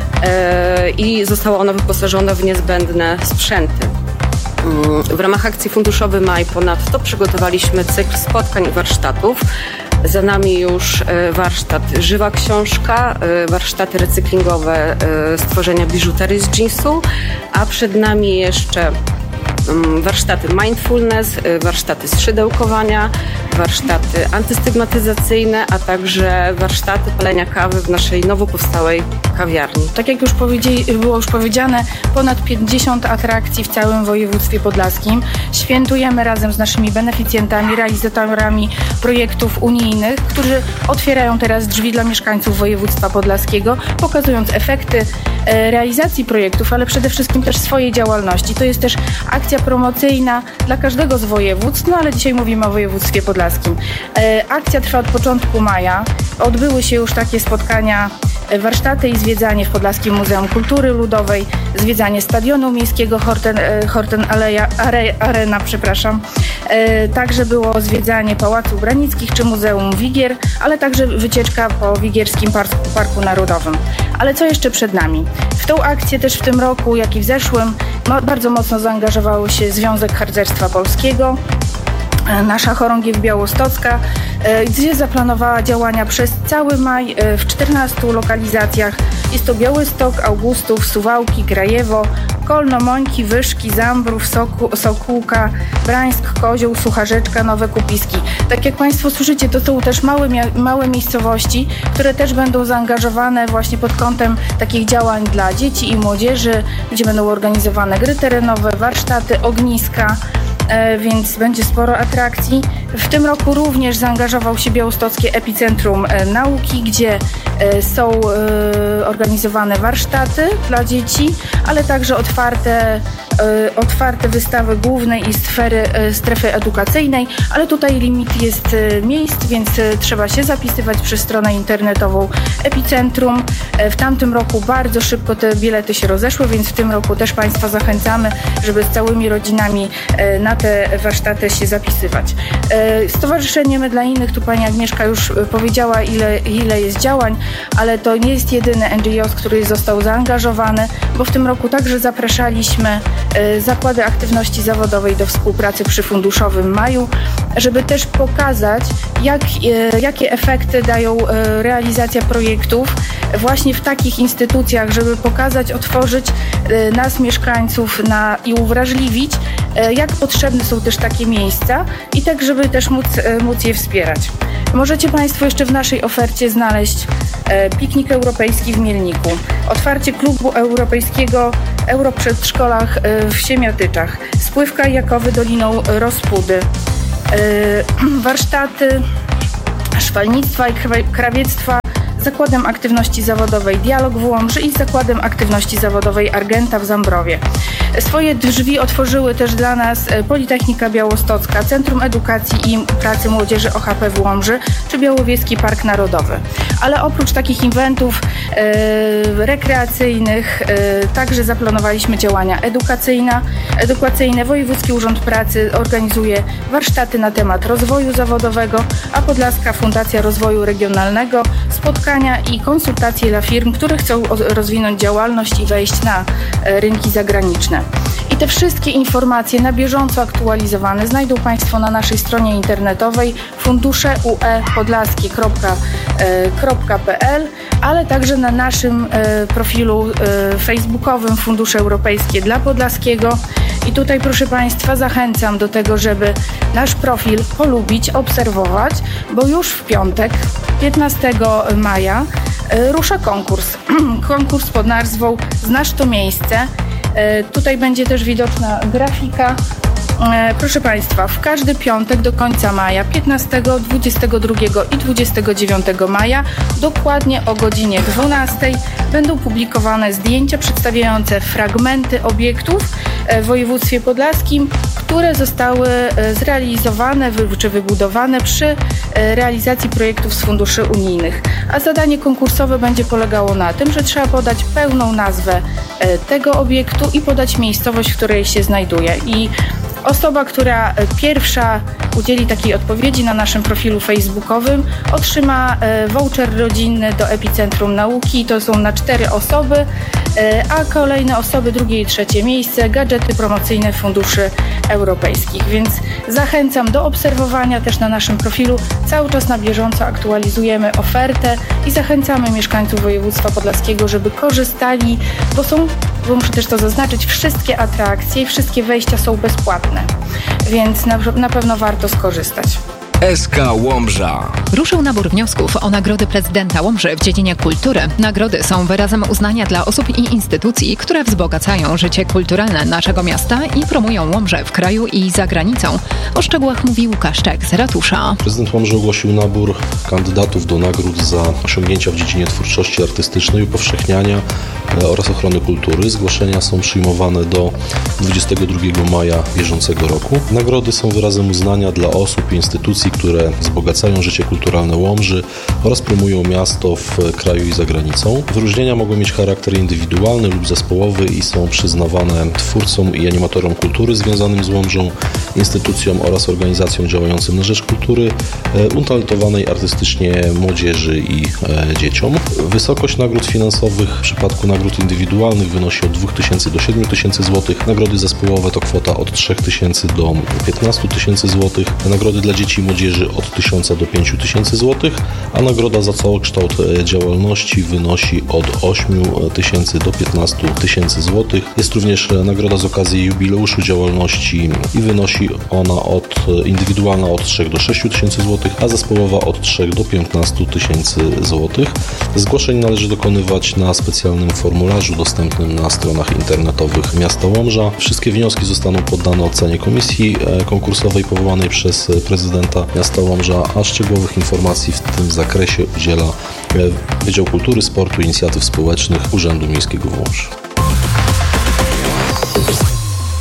i zostało ono wyposażone w niezbędne sprzęty. W ramach akcji Funduszowy Maj ponadto przygotowaliśmy cykl spotkań i warsztatów. Za nami już warsztat Żywa Książka, warsztaty recyklingowe stworzenia biżuterii z jeansu, a przed nami jeszcze warsztaty mindfulness, warsztaty szydełkowania, warsztaty antystygmatyzacyjne, a także warsztaty palenia kawy w naszej nowo powstałej kawiarni. Tak jak już było powiedziane, ponad 50 atrakcji w całym województwie podlaskim. Świętujemy razem z naszymi beneficjentami, realizatorami projektów unijnych, którzy otwierają teraz drzwi dla mieszkańców województwa podlaskiego, pokazując efekty realizacji projektów, ale przede wszystkim też swojej działalności. To jest też akcja promocyjna dla każdego z województw, no ale dzisiaj mówimy o województwie podlaskim. Akcja trwa od początku maja. Odbyły się już takie spotkania, warsztaty i zwiedzanie w Podlaskim Muzeum Kultury Ludowej, zwiedzanie Stadionu Miejskiego Horten Arena, Także było zwiedzanie Pałacu Branickich czy Muzeum Wigier, ale także wycieczka po Wigierskim Parku Narodowym. Ale co jeszcze przed nami? W tą akcję też w tym roku, jak i w zeszłym, bardzo mocno zaangażowały się Związek Harcerstwa Polskiego, nasza chorągiew białostocka, gdzie zaplanowała działania przez cały maj w 14 lokalizacjach. Jest to Białystok, Augustów, Suwałki, Grajewo, Kolno, Mońki, Wyszki, Zambrów, Sokółka, Brańsk, Kozioł, Sucharzeczka, Nowe Kupiski. Tak jak Państwo słyszycie, to są też małe miejscowości, które też będą zaangażowane właśnie pod kątem takich działań dla dzieci i młodzieży, gdzie będą organizowane gry terenowe, warsztaty, ogniska, więc będzie sporo atrakcji. W tym roku również zaangażował się Białostockie Epicentrum Nauki, gdzie są organizowane warsztaty dla dzieci, ale także otwarte otwarte wystawy głównej i strefy edukacyjnej, ale tutaj limit jest miejsc, więc trzeba się zapisywać przez stronę internetową Epicentrum. W tamtym roku bardzo szybko te bilety się rozeszły, więc w tym roku też Państwa zachęcamy, żeby z całymi rodzinami na te warsztaty się zapisywać. Stowarzyszenie My dla Innych, tu Pani Agnieszka już powiedziała, ile jest działań, ale to nie jest jedyny NGO, który został zaangażowany, bo w tym roku także zapraszaliśmy zakłady aktywności zawodowej do współpracy przy Funduszowym Maju, żeby też pokazać, jakie efekty dają realizacja projektów właśnie w takich instytucjach, żeby pokazać, otworzyć nas, mieszkańców, i uwrażliwić, jak potrzebne są też takie miejsca i tak, żeby też móc je wspierać. Możecie Państwo jeszcze w naszej ofercie znaleźć piknik europejski w Mielniku, otwarcie klubu europejskiego Europrzedszkolach w Siemiatyczach, spływ kajakowy Doliną Rospudy, warsztaty szwalnictwa i krawiectwa z Zakładem Aktywności Zawodowej Dialog w Łomży i z Zakładem Aktywności Zawodowej Argenta w Zambrowie. Swoje drzwi otworzyły też dla nas Politechnika Białostocka, Centrum Edukacji i Pracy Młodzieży OHP w Łomży czy Białowieski Park Narodowy. Ale oprócz takich eventów rekreacyjnych także zaplanowaliśmy działania edukacyjne. Wojewódzki Urząd Pracy organizuje warsztaty na temat rozwoju zawodowego, a Podlaska Fundacja Rozwoju Regionalnego spotkania i konsultacje dla firm, które chcą rozwinąć działalność i wejść na rynki zagraniczne. I te wszystkie informacje na bieżąco aktualizowane znajdą Państwo na naszej stronie internetowej funduszeuepodlaskie.pl, ale także na naszym profilu facebookowym Fundusze Europejskie dla Podlaskiego. I tutaj, proszę Państwa, zachęcam do tego, żeby nasz profil polubić, obserwować, bo już w piątek, 15 maja, rusza konkurs pod nazwą Znasz to miejsce. Tutaj będzie też widoczna grafika. Proszę Państwa, w każdy piątek do końca maja, 15, 22 i 29 maja, dokładnie o godzinie 12 będą publikowane zdjęcia przedstawiające fragmenty obiektów w województwie podlaskim, które zostały zrealizowane czy wybudowane przy realizacji projektów z funduszy unijnych. A zadanie konkursowe będzie polegało na tym, że trzeba podać pełną nazwę tego obiektu i podać miejscowość, w której się znajduje. I osoba, która pierwsza udzieli takiej odpowiedzi na naszym profilu facebookowym, otrzyma voucher rodzinny do Epicentrum Nauki. To są na 4 osoby, a kolejne osoby, drugie i trzecie miejsce, gadżety promocyjne funduszy europejskich. Więc zachęcam do obserwowania też na naszym profilu. Cały czas na bieżąco aktualizujemy ofertę i zachęcamy mieszkańców województwa podlaskiego, żeby korzystali, bo muszę też to zaznaczyć, wszystkie atrakcje i wszystkie wejścia są bezpłatne, więc na pewno warto skorzystać. SK Łomża. Ruszył nabór wniosków o nagrody prezydenta Łomży w dziedzinie kultury. Nagrody są wyrazem uznania dla osób i instytucji, które wzbogacają życie kulturalne naszego miasta i promują Łomżę w kraju i za granicą. O szczegółach mówi Łukasz Czek z ratusza. Prezydent Łomży ogłosił nabór kandydatów do nagród za osiągnięcia w dziedzinie twórczości artystycznej, upowszechniania oraz ochrony kultury. Zgłoszenia są przyjmowane do 22 maja bieżącego roku. Nagrody są wyrazem uznania dla osób i instytucji, które wzbogacają życie kulturalne Łomży oraz promują miasto w kraju i za granicą. Wyróżnienia mogą mieć charakter indywidualny lub zespołowy i są przyznawane twórcom i animatorom kultury związanym z Łomżą, instytucjom oraz organizacjom działającym na rzecz kultury, utalentowanej artystycznie młodzieży i dzieciom. Wysokość nagród finansowych w przypadku nagród indywidualnych wynosi od 2000 do 7000 zł. Nagrody zespołowe to kwota od 3000 do 15 000 zł. Nagrody dla dzieci i młodzieży od 1000 do 5000 zł, a nagroda za całokształt działalności wynosi od 8000 do 15 000 zł. Jest również nagroda z okazji jubileuszu działalności i wynosi ona indywidualna od 3 do 6000 zł, a zespołowa od 3 do 15 000 zł. Zgłoszeń należy dokonywać na specjalnym formularzu dostępnym na stronach internetowych miasta Łomża. Wszystkie wnioski zostaną poddane ocenie komisji konkursowej powołanej przez prezydenta miasta Łomża, a szczegółowych informacji w tym zakresie udziela Wydział Kultury, Sportu i Inicjatyw Społecznych Urzędu Miejskiego w Łomży.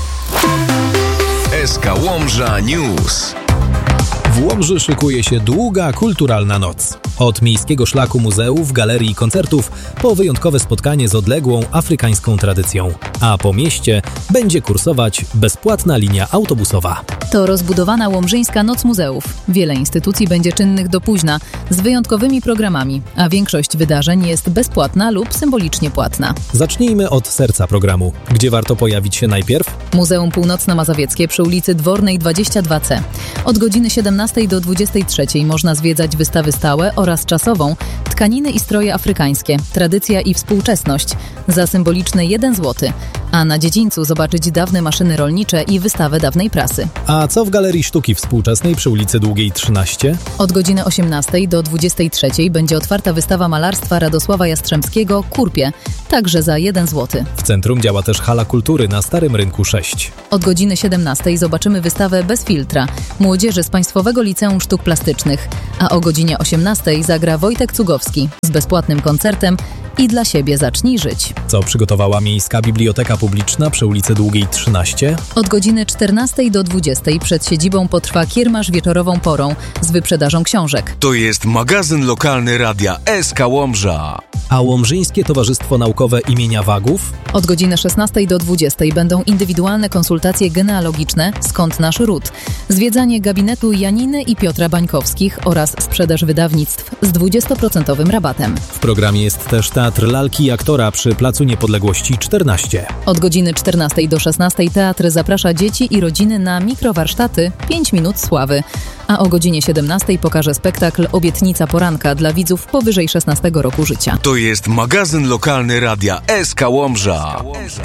SK Łomża News. W Łomży szykuje się długa kulturalna noc. Od miejskiego szlaku muzeów, galerii i koncertów po wyjątkowe spotkanie z odległą afrykańską tradycją. A po mieście będzie kursować bezpłatna linia autobusowa. To rozbudowana Łomżyńska Noc Muzeów. Wiele instytucji będzie czynnych do późna, z wyjątkowymi programami, a większość wydarzeń jest bezpłatna lub symbolicznie płatna. Zacznijmy od serca programu. Gdzie warto pojawić się najpierw? Muzeum Północno-Mazowieckie przy ulicy Dwornej 22C. Od godziny 17 do 23 można zwiedzać wystawy stałe oraz czasową Tkaniny i stroje afrykańskie, tradycja i współczesność za symboliczne 1 zł, a na dziedzińcu zobaczyć dawne maszyny rolnicze i wystawę dawnej prasy. A co w Galerii Sztuki Współczesnej przy ulicy Długiej 13? Od godziny 18 do 23 będzie otwarta wystawa malarstwa Radosława Jastrzębskiego Kurpie, także za 1 zł. W centrum działa też Hala Kultury na Starym Rynku 6. Od godziny 17 zobaczymy wystawę Bez filtra młodzieży z Państwowego Liceum Sztuk Plastycznych, a o godzinie 18 zagra Wojtek Cugowski z bezpłatnym koncertem I dla siebie zacznij żyć. Co przygotowała Miejska Biblioteka Publiczna przy ulicy Długiej 13? Od godziny 14 do 20 przed siedzibą potrwa kiermasz wieczorową porą z wyprzedażą książek. To jest magazyn lokalny radia SK Łomża. A Łomżyńskie Towarzystwo Naukowe imienia Wagów? Od godziny 16 do 20 będą indywidualne konsultacje genealogiczne Skąd nasz ród, zwiedzanie gabinetu Janiny i Piotra Bańkowskich oraz sprzedaż wydawnictw z 20% rabatem. W programie jest też Teatr Lalki i Aktora przy Placu Niepodległości 14. Od godziny 14 do 16 teatr zaprasza dzieci i rodziny na mikrowarsztaty 5 minut sławy, a o godzinie 17 pokaże spektakl Obietnica poranka dla widzów powyżej 16 roku życia. To jest magazyn lokalny radia SK Łomża.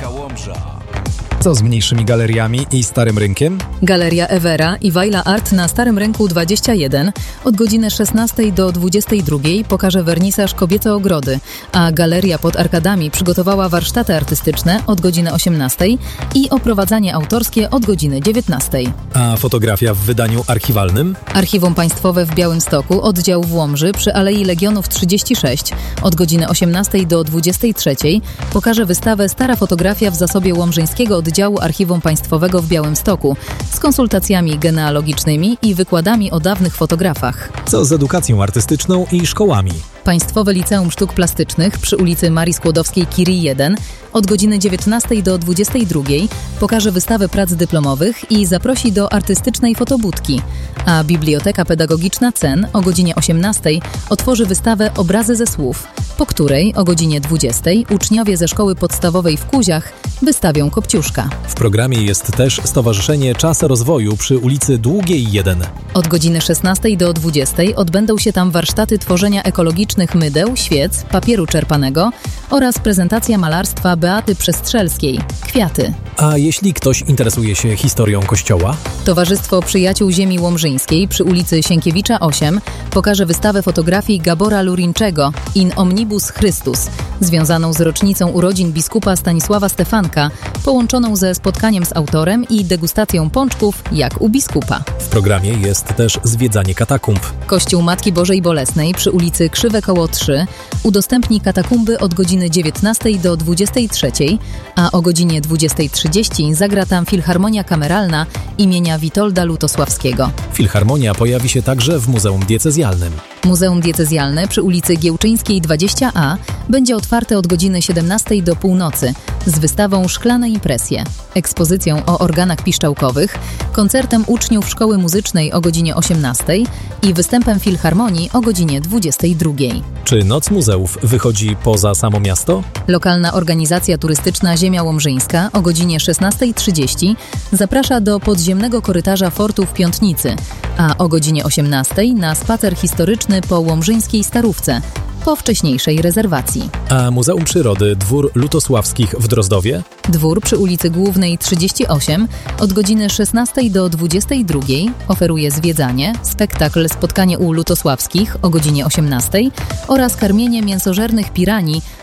Co z mniejszymi galeriami i Starym Rynkiem? Galeria Ewera i Wajla Art na Starym Rynku 21 od godziny 16 do 22 pokaże wernisaż Kobiece ogrody, a Galeria pod Arkadami przygotowała warsztaty artystyczne od godziny 18 i oprowadzanie autorskie od godziny 19. A fotografia w wydaniu archiwalnym? Archiwum Państwowe w Białymstoku, oddział w Łomży przy Alei Legionów 36 od godziny 18 do 23 pokaże wystawę Stara fotografia w zasobie łomżyńskiego oddziału Archiwum Państwowego w Białymstoku z konsultacjami genealogicznymi i wykładami o dawnych fotografach. Co z edukacją artystyczną i szkołami? Państwowe Liceum Sztuk Plastycznych przy ulicy Marii Skłodowskiej-Curie 1 od godziny 19 do 22 pokaże wystawę prac dyplomowych i zaprosi do artystycznej fotobudki, a Biblioteka Pedagogiczna CEN o godzinie 18 otworzy wystawę Obrazy ze słów, po której o godzinie 20 uczniowie ze szkoły podstawowej w Kuziach wystawią Kopciuszka. W programie jest też Stowarzyszenie Czas Rozwoju przy ulicy Długiej 1. Od godziny 16 do 20 odbędą się tam warsztaty tworzenia ekologicznych mydeł, świec, papieru czerpanego oraz prezentacja malarstwa Beaty Przestrzelskiej Kwiaty. A jeśli ktoś interesuje się historią Kościoła? Towarzystwo Przyjaciół Ziemi Łomżyńskiej przy ulicy Sienkiewicza 8 pokaże wystawę fotografii Gabora Lurinczego In Omnibus Christus, związaną z rocznicą urodzin biskupa Stanisława Stefanka, połączoną ze spotkaniem z autorem i degustacją pączków jak u biskupa. W programie jest też zwiedzanie katakumb. Kościół Matki Bożej Bolesnej przy ulicy Krzywe Koło 3 udostępni katakumby od godziny 19 do 23, a o godzinie 20:30 zagra tam Filharmonia Kameralna imienia Witolda Lutosławskiego. Filharmonia pojawi się także w Muzeum Diecezjalnym. Muzeum Diecezjalne przy ulicy Giełczyńskiej 20A będzie otwarte od godziny 17 do północy z wystawą Szklane impresje, ekspozycją o organach piszczałkowych, koncertem uczniów Szkoły Muzycznej o godzinie 18 i występem Filharmonii o godzinie 22. Czy Noc Muzeów wychodzi poza samo miasto? Lokalna organizacja turystyczna Ziemia Łomżyńska o godzinie 16:30 zaprasza do podziemnego korytarza fortu w Piątnicy, a o godzinie 18 na spacer historyczny po łomżyńskiej Starówce, po wcześniejszej rezerwacji. A Muzeum Przyrody Dwór Lutosławskich w Drozdowie? Dwór przy ulicy Głównej 38 od godziny 16 do 22 oferuje zwiedzanie, spektakl Spotkanie u Lutosławskich o godzinie 18 oraz karmienie mięsożernych piranii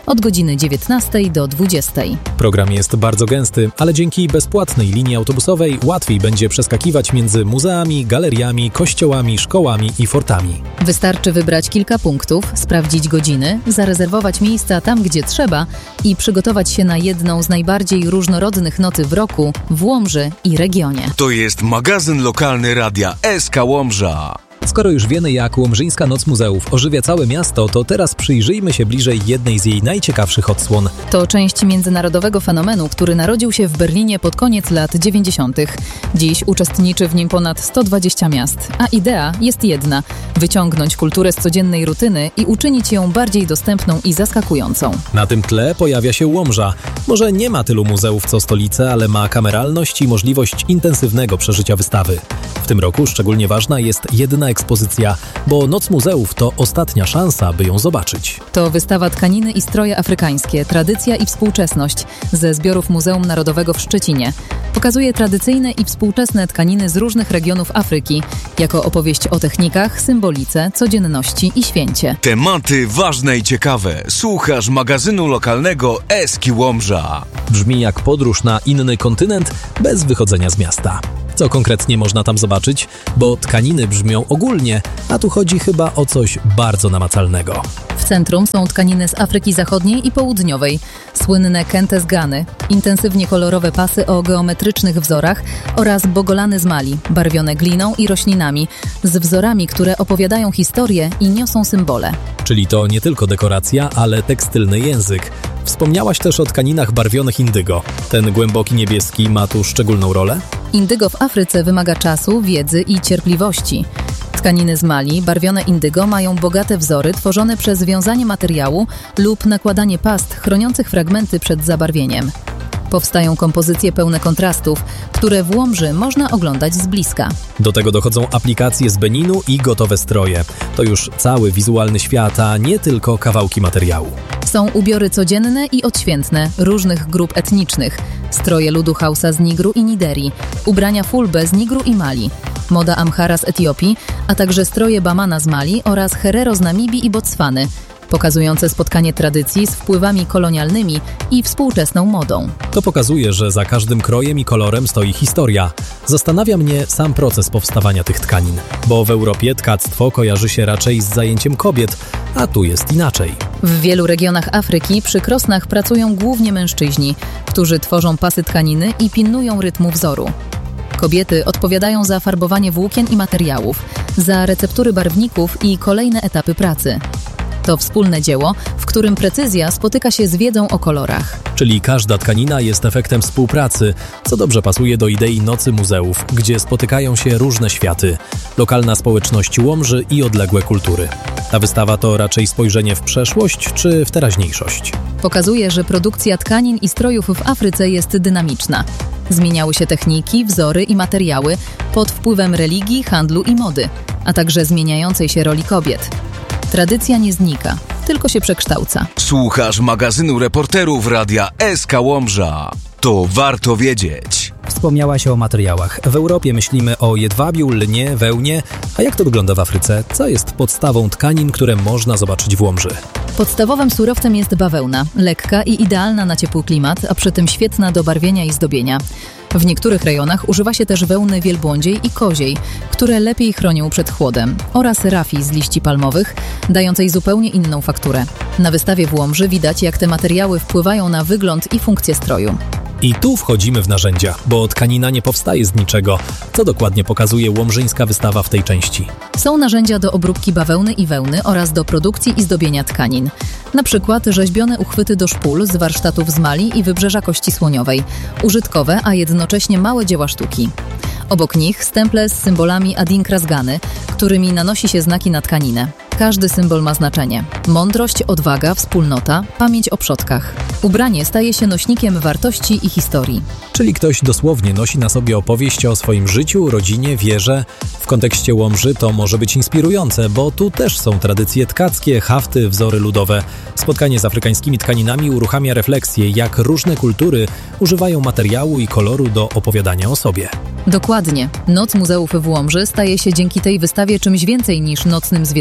od godziny 19 do 20. Program jest bardzo gęsty, ale dzięki bezpłatnej linii autobusowej łatwiej będzie przeskakiwać między muzeami, galeriami, kościołami, szkołami i fortami. Wystarczy wybrać kilka punktów, sprawdzić godziny, zarezerwować miejsca tam, gdzie trzeba i przygotować się na jedną z najbardziej różnorodnych nocy w roku w Łomży i regionie. To jest magazyn lokalny Radia SK Łomża. Skoro już wiemy, jak Łomżyńska Noc Muzeów ożywia całe miasto, to teraz przyjrzyjmy się bliżej jednej z jej najciekawszych odsłon. To część międzynarodowego fenomenu, który narodził się w Berlinie pod koniec lat 90. Dziś uczestniczy w nim ponad 120 miast, a idea jest jedna – wyciągnąć kulturę z codziennej rutyny i uczynić ją bardziej dostępną i zaskakującą. Na tym tle pojawia się Łomża. Może nie ma tylu muzeów co stolice, ale ma kameralność i możliwość intensywnego przeżycia wystawy. W tym roku szczególnie ważna jest jedna ekspozycja, bo Noc Muzeów to ostatnia szansa, by ją zobaczyć. To wystawa Tkaniny i stroje afrykańskie, tradycja i współczesność ze zbiorów Muzeum Narodowego w Szczecinie. Pokazuje tradycyjne i współczesne tkaniny z różnych regionów Afryki, jako opowieść o technikach, symbolice, codzienności i święcie. Tematy ważne i ciekawe. Słuchasz magazynu lokalnego Eski Łomża. Brzmi jak podróż na inny kontynent bez wychodzenia z miasta. Co konkretnie można tam zobaczyć? Bo tkaniny brzmią ogólnie, a tu chodzi chyba o coś bardzo namacalnego. W centrum są tkaniny z Afryki Zachodniej i Południowej, słynne kente z Gany, intensywnie kolorowe pasy o geometrycznych wzorach oraz bogolany z Mali, barwione gliną i roślinami, z wzorami, które opowiadają historię i niosą symbole. Czyli to nie tylko dekoracja, ale tekstylny język. Wspomniałaś też o tkaninach barwionych indygo. Ten głęboki niebieski ma tu szczególną rolę? Indygo w Afryce wymaga czasu, wiedzy i cierpliwości. Tkaniny z Mali, barwione indygo, mają bogate wzory tworzone przez wiązanie materiału lub nakładanie past chroniących fragmenty przed zabarwieniem. Powstają kompozycje pełne kontrastów, które w Łomży można oglądać z bliska. Do tego dochodzą aplikacje z Beninu i gotowe stroje. To już cały wizualny świat, a nie tylko kawałki materiału. Są ubiory codzienne i odświętne różnych grup etnicznych, stroje ludu Hausa z Nigru i Nigerii, ubrania Fulbe z Nigru i Mali, moda Amhara z Etiopii, a także stroje Bamana z Mali oraz Herero z Namibii i Botswany, pokazujące spotkanie tradycji z wpływami kolonialnymi i współczesną modą. To pokazuje, że za każdym krojem i kolorem stoi historia. Zastanawia mnie sam proces powstawania tych tkanin, bo w Europie tkactwo kojarzy się raczej z zajęciem kobiet, a tu jest inaczej. W wielu regionach Afryki przy krosnach pracują głównie mężczyźni, którzy tworzą pasy tkaniny i pilnują rytmu wzoru. Kobiety odpowiadają za farbowanie włókien i materiałów, za receptury barwników i kolejne etapy pracy. To wspólne dzieło, w którym precyzja spotyka się z wiedzą o kolorach. Czyli każda tkanina jest efektem współpracy, co dobrze pasuje do idei Nocy Muzeów, gdzie spotykają się różne światy, lokalna społeczność Łomży i odległe kultury. Ta wystawa to raczej spojrzenie w przeszłość czy w teraźniejszość? Pokazuje, że produkcja tkanin i strojów w Afryce jest dynamiczna. Zmieniały się techniki, wzory i materiały pod wpływem religii, handlu i mody, a także zmieniającej się roli kobiet. Tradycja nie znika, tylko się przekształca. Słuchasz magazynu reporterów Radia SK Łomża. To warto wiedzieć. Wspomniałaś o materiałach. W Europie myślimy o jedwabiu, lnie, wełnie. A jak to wygląda w Afryce? Co jest podstawą tkanin, które można zobaczyć w Łomży? Podstawowym surowcem jest bawełna, lekka i idealna na ciepły klimat, a przy tym świetna do barwienia i zdobienia. W niektórych rejonach używa się też wełny wielbłądziej i koziej, które lepiej chronią przed chłodem, oraz rafii z liści palmowych, dającej zupełnie inną fakturę. Na wystawie w Łomży widać, jak te materiały wpływają na wygląd i funkcję stroju. I tu wchodzimy w narzędzia, bo tkanina nie powstaje z niczego. Co dokładnie pokazuje łomżyńska wystawa w tej części? Są narzędzia do obróbki bawełny i wełny oraz do produkcji i zdobienia tkanin. Na przykład rzeźbione uchwyty do szpul z warsztatów z Mali i Wybrzeża Kości Słoniowej. Użytkowe, a jednocześnie małe dzieła sztuki. Obok nich stemple z symbolami Adinkra z Gany, którymi nanosi się znaki na tkaninę. Każdy symbol ma znaczenie. Mądrość, odwaga, wspólnota, pamięć o przodkach. Ubranie staje się nośnikiem wartości i historii. Czyli ktoś dosłownie nosi na sobie opowieść o swoim życiu, rodzinie, wierze. W kontekście Łomży to może być inspirujące, bo tu też są tradycje tkackie, hafty, wzory ludowe. Spotkanie z afrykańskimi tkaninami uruchamia refleksję, jak różne kultury używają materiału i koloru do opowiadania o sobie. Dokładnie. Noc Muzeów w Łomży staje się dzięki tej wystawie czymś więcej niż nocnym zwiedzaniem.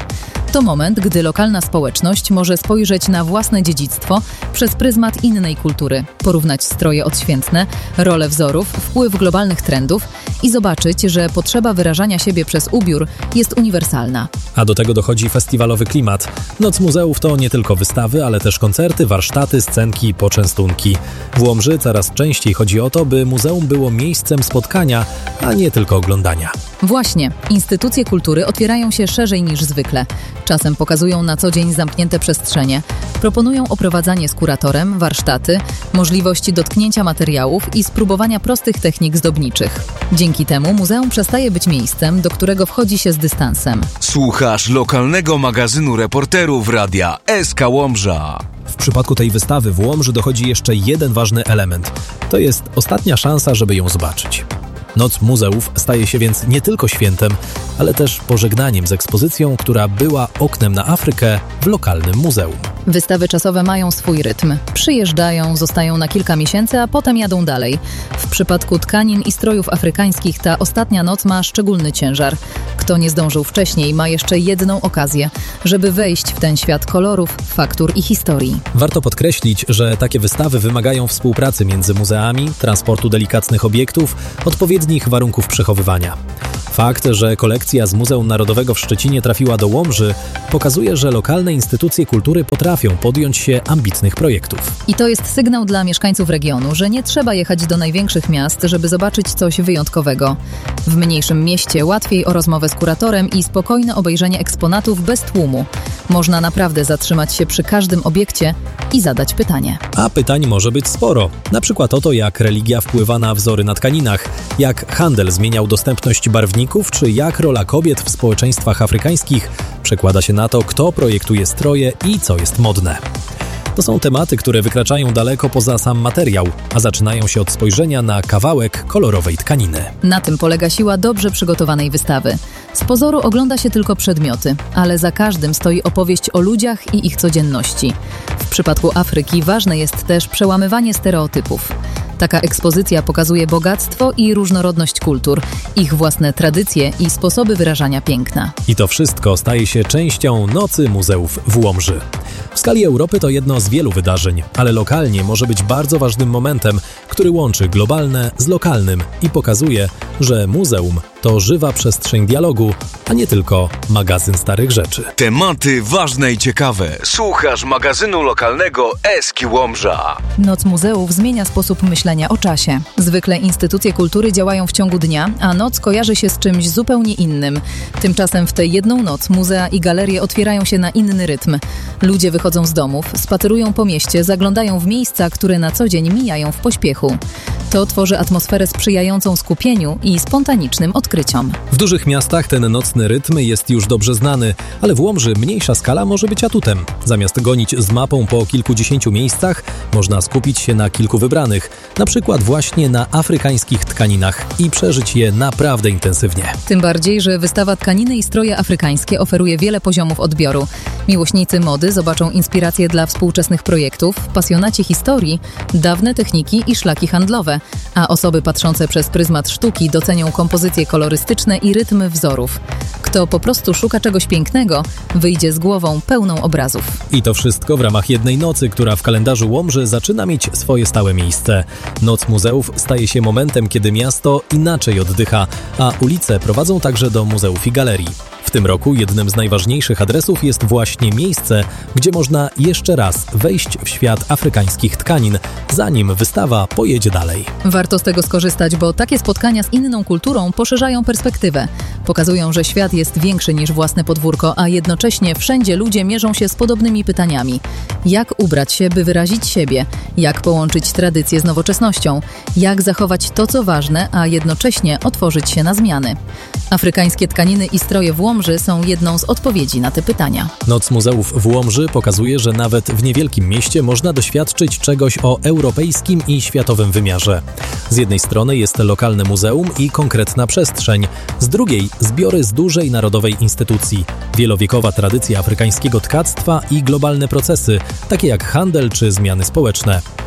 To moment, gdy lokalna społeczność może spojrzeć na własne dziedzictwo przez pryzmat innej kultury, porównać stroje odświętne, rolę wzorów, wpływ globalnych trendów i zobaczyć, że potrzeba wyrażania siebie przez ubiór jest uniwersalna. A do tego dochodzi festiwalowy klimat. Noc muzeów to nie tylko wystawy, ale też koncerty, warsztaty, scenki, poczęstunki. W Łomży coraz częściej chodzi o to, by muzeum było miejscem spotkania, a nie tylko oglądania. Właśnie, instytucje kultury otwierają się szerzej niż zwykle. Czasem pokazują na co dzień zamknięte przestrzenie, proponują oprowadzanie z kuratorem, warsztaty, możliwości dotknięcia materiałów i spróbowania prostych technik zdobniczych. Dzięki temu muzeum przestaje być miejscem, do którego wchodzi się z dystansem. Słuchasz lokalnego magazynu reporterów Radia SK Łomża. W przypadku tej wystawy w Łomży dochodzi jeszcze jeden ważny element. To jest ostatnia szansa, żeby ją zobaczyć. Noc muzeów staje się więc nie tylko świętem, ale też pożegnaniem z ekspozycją, która była oknem na Afrykę w lokalnym muzeum. Wystawy czasowe mają swój rytm. Przyjeżdżają, zostają na kilka miesięcy, a potem jadą dalej. W przypadku tkanin i strojów afrykańskich ta ostatnia noc ma szczególny ciężar. Kto nie zdążył wcześniej, ma jeszcze jedną okazję, żeby wejść w ten świat kolorów, faktur i historii. Warto podkreślić, że takie wystawy wymagają współpracy między muzeami, transportu delikatnych obiektów, odpowiednich warunków przechowywania. Fakt, że kolekcja z Muzeum Narodowego w Szczecinie trafiła do Łomży, pokazuje, że lokalne instytucje kultury potrafią podjąć się ambitnych projektów. I to jest sygnał dla mieszkańców regionu, że nie trzeba jechać do największych miast, żeby zobaczyć coś wyjątkowego. W mniejszym mieście łatwiej o rozmowę z kuratorem i spokojne obejrzenie eksponatów bez tłumu. Można naprawdę zatrzymać się przy każdym obiekcie i zadać pytanie. A pytań może być sporo. Na przykład o to, jak religia wpływa na wzory na tkaninach, jak handel zmieniał dostępność barwników, czy jak rola kobiet w społeczeństwach afrykańskich przekłada się na to, kto projektuje stroje i co jest modne. To są tematy, które wykraczają daleko poza sam materiał, a zaczynają się od spojrzenia na kawałek kolorowej tkaniny. Na tym polega siła dobrze przygotowanej wystawy. Z pozoru ogląda się tylko przedmioty, ale za każdym stoi opowieść o ludziach i ich codzienności. W przypadku Afryki ważne jest też przełamywanie stereotypów. Taka ekspozycja pokazuje bogactwo i różnorodność kultur, ich własne tradycje i sposoby wyrażania piękna. I to wszystko staje się częścią Nocy Muzeów w Łomży. W skali Europy to jedno z wielu wydarzeń, ale lokalnie może być bardzo ważnym momentem, który łączy globalne z lokalnym i pokazuje, że muzeum to żywa przestrzeń dialogu, a nie tylko magazyn starych rzeczy. Tematy ważne i ciekawe. Słuchasz magazynu lokalnego SK Łomża. Noc muzeów zmienia sposób myślenia o czasie. Zwykle instytucje kultury działają w ciągu dnia, a noc kojarzy się z czymś zupełnie innym. Tymczasem w tę jedną noc muzea i galerie otwierają się na inny rytm. Ludzie wychodzą z domów, spacerują po mieście, zaglądają w miejsca, które na co dzień mijają w pośpiechu. To tworzy atmosferę sprzyjającą skupieniu i spontanicznym odkryciom. W dużych miastach ten nocny rytm jest już dobrze znany, ale w Łomży mniejsza skala może być atutem. Zamiast gonić z mapą po kilkudziesięciu miejscach, można skupić się na kilku wybranych, na przykład właśnie na afrykańskich tkaninach i przeżyć je naprawdę intensywnie. Tym bardziej, że wystawa Tkaniny i stroje afrykańskie oferuje wiele poziomów odbioru. Miłośnicy mody zobaczą inspiracje dla współczesnych projektów, pasjonaci historii, dawne techniki i szlaki handlowe, a osoby patrzące przez pryzmat sztuki docenią kompozycje kolorystyczne i rytm wzorów. Kto po prostu szuka czegoś pięknego, wyjdzie z głową pełną obrazów. I to wszystko w ramach jednej nocy, która w kalendarzu Łomży zaczyna mieć swoje stałe miejsce. Noc muzeów staje się momentem, kiedy miasto inaczej oddycha, a ulice prowadzą także do muzeów i galerii. W tym roku jednym z najważniejszych adresów jest właśnie miejsce, gdzie można jeszcze raz wejść w świat afrykańskich tkanin, zanim wystawa pojedzie dalej. Warto z tego skorzystać, bo takie spotkania z inną kulturą poszerzają perspektywę. Pokazują, że świat jest większy niż własne podwórko, a jednocześnie wszędzie ludzie mierzą się z podobnymi pytaniami. Jak ubrać się, by wyrazić siebie? Jak połączyć tradycję z nowoczesnością? Jak zachować to, co ważne, a jednocześnie otworzyć się na zmiany? Afrykańskie tkaniny i stroje w Łomży są jedną z odpowiedzi na te pytania. Noc muzeów w Łomży pokazuje, że nawet w niewielkim mieście można doświadczyć czegoś o europejskim i światowym wymiarze. Z jednej strony jest lokalne muzeum i konkretna przestrzeń, z drugiej zbiory z dużej narodowej instytucji, wielowiekowa tradycja afrykańskiego tkactwa i globalne procesy, takie jak handel czy zmiany społeczne.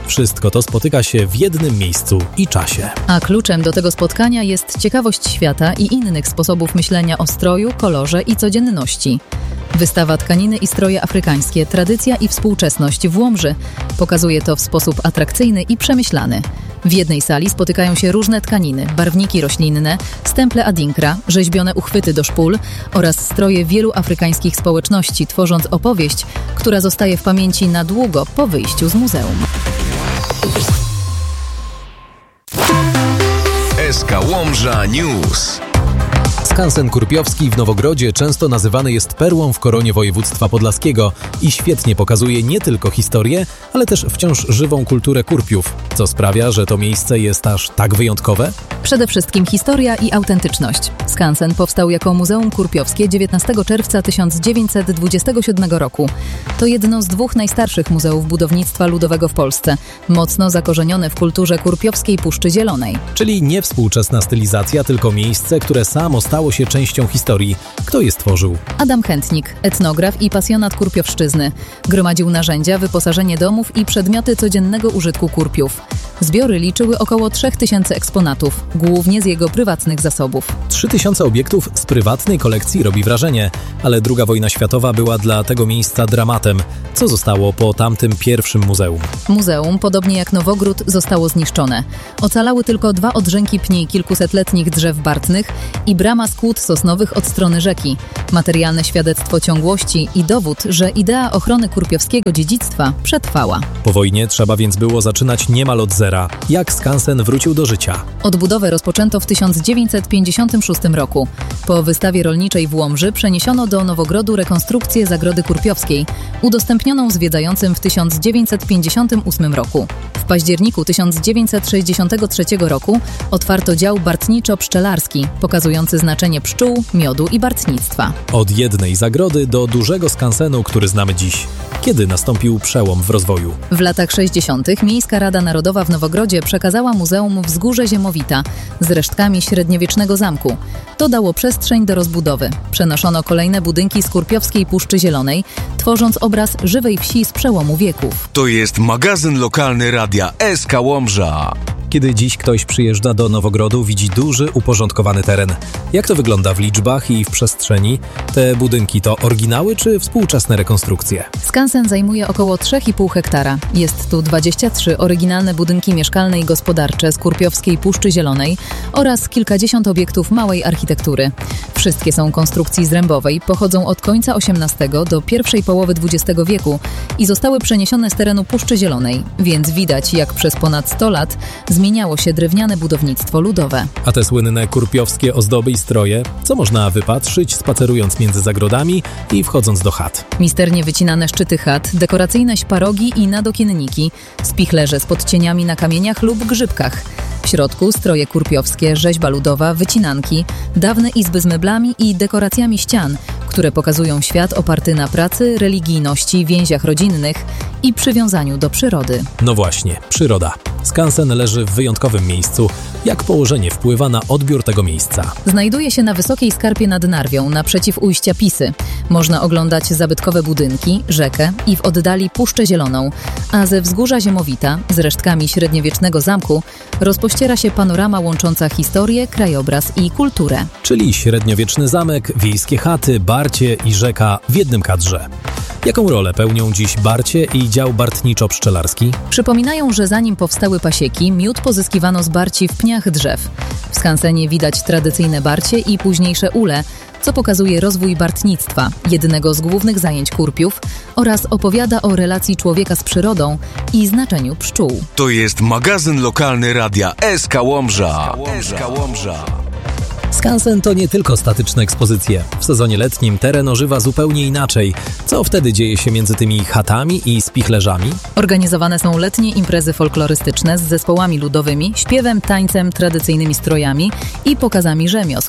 Wszystko to spotyka się w jednym miejscu i czasie. A kluczem do tego spotkania jest ciekawość świata i innych sposobów myślenia o stroju, kolorze i codzienności. Wystawa Tkaniny i stroje afrykańskie, tradycja i współczesność w Łomży pokazuje to w sposób atrakcyjny i przemyślany. W jednej sali spotykają się różne tkaniny, barwniki roślinne, stemple adinkra, rzeźbione uchwyty do szpul oraz stroje wielu afrykańskich społeczności, tworząc opowieść, która zostaje w pamięci na długo po wyjściu z muzeum. SK Łomża News. Skansen Kurpiowski w Nowogrodzie często nazywany jest perłą w koronie województwa podlaskiego i świetnie pokazuje nie tylko historię, ale też wciąż żywą kulturę Kurpiów, co sprawia, że to miejsce jest aż tak wyjątkowe? Przede wszystkim historia i autentyczność. Skansen powstał jako Muzeum Kurpiowskie 19 czerwca 1927 roku. To jedno z 2 najstarszych muzeów budownictwa ludowego w Polsce, mocno zakorzenione w kulturze kurpiowskiej Puszczy Zielonej. Czyli nie współczesna stylizacja, tylko miejsce, które samo stało się częścią historii. Kto je stworzył? Adam Chętnik, etnograf i pasjonat kurpiowszczyzny. Gromadził narzędzia, wyposażenie domów i przedmioty codziennego użytku Kurpiów. Zbiory liczyły około 3000 eksponatów, głównie z jego prywatnych zasobów. 3000 obiektów z prywatnej kolekcji robi wrażenie, ale II wojna światowa była dla tego miejsca dramatem. Co zostało po tamtym pierwszym muzeum? Muzeum, podobnie jak Nowogród, zostało zniszczone. Ocalały tylko 2 odrzęki pni kilkusetletnich drzew bartnych i brama z kłód sosnowych od strony rzeki. Materialne świadectwo ciągłości i dowód, że idea ochrony kurpiowskiego dziedzictwa przetrwała. Po wojnie trzeba więc było zaczynać niemal od zera. Jak skansen wrócił do życia? Odbudowę rozpoczęto w 1956 roku. Po wystawie rolniczej w Łomży przeniesiono do Nowogrodu rekonstrukcję Zagrody Kurpiowskiej, udostępnioną zwiedzającym w 1958 roku. W październiku 1963 roku otwarto dział bartniczo-pszczelarski, pokazujący znaczenie pszczół, miodu i bartnictwa. Od jednej zagrody do dużego skansenu, który znamy dziś. Kiedy nastąpił przełom w rozwoju? W latach 60. Miejska Rada Narodowa w Nowogrodzie przekazała muzeum Wzgórze Ziemowita z resztkami średniowiecznego zamku. To dało przestrzeń do rozbudowy. Przenoszono kolejne budynki z kurpiowskiej Puszczy Zielonej, tworząc obraz żywej wsi z przełomu wieków. To jest magazyn lokalny radia SK Łomża. Kiedy dziś ktoś przyjeżdża do Nowogrodu, widzi duży, uporządkowany teren. Jak to wygląda w liczbach i w przestrzeni? Te budynki to oryginały czy współczesne rekonstrukcje? Skansen zajmuje około 3,5 hektara. Jest tu 23 oryginalne budynki mieszkalne i gospodarcze z kurpiowskiej Puszczy Zielonej oraz kilkadziesiąt obiektów małej architektury. Wszystkie są konstrukcji zrębowej, pochodzą od końca XVIII do pierwszej połowy XX wieku i zostały przeniesione z terenu Puszczy Zielonej, więc widać, jak przez ponad 100 lat zmieniało się drewniane budownictwo ludowe. A te słynne kurpiowskie ozdoby i stroje, co można wypatrzyć spacerując między zagrodami i wchodząc do chat? Misternie wycinane szczyty chat, dekoracyjne śparogi i nadokienniki, spichlerze z podcieniami na kamieniach lub grzybkach. W środku stroje kurpiowskie, rzeźba ludowa, wycinanki, dawne izby z meblami i dekoracjami ścian, które pokazują świat oparty na pracy, religijności, więziach rodzinnych i przywiązaniu do przyrody. No właśnie, przyroda. Skansen leży w wyjątkowym miejscu. Jak położenie wpływa na odbiór tego miejsca? Znajduje się na wysokiej skarpie nad Narwią, naprzeciw ujścia Pisy. Można oglądać zabytkowe budynki, rzekę i w oddali Puszczę Zieloną, a ze Wzgórza Ziemowita, z resztkami średniowiecznego zamku, rozpościera się panorama łącząca historię, krajobraz i kulturę. Czyli średniowieczny zamek, wiejskie chaty, barcie i rzeka w jednym kadrze. Jaką rolę pełnią dziś barcie i dział bartniczo-pszczelarski? Przypominają, że zanim powstały pasieki, miód pozyskiwano z barci w pniach drzew. W skansenie widać tradycyjne barcie i późniejsze ule, co pokazuje rozwój bartnictwa, jednego z głównych zajęć Kurpiów, oraz opowiada o relacji człowieka z przyrodą i znaczeniu pszczół. To jest magazyn lokalny radia SK Łomża. SK Łomża. Skansen to nie tylko statyczne ekspozycje. W sezonie letnim teren ożywa zupełnie inaczej. Co wtedy dzieje się między tymi chatami i spichlerzami? Organizowane są letnie imprezy folklorystyczne z zespołami ludowymi, śpiewem, tańcem, tradycyjnymi strojami i pokazami rzemiosł.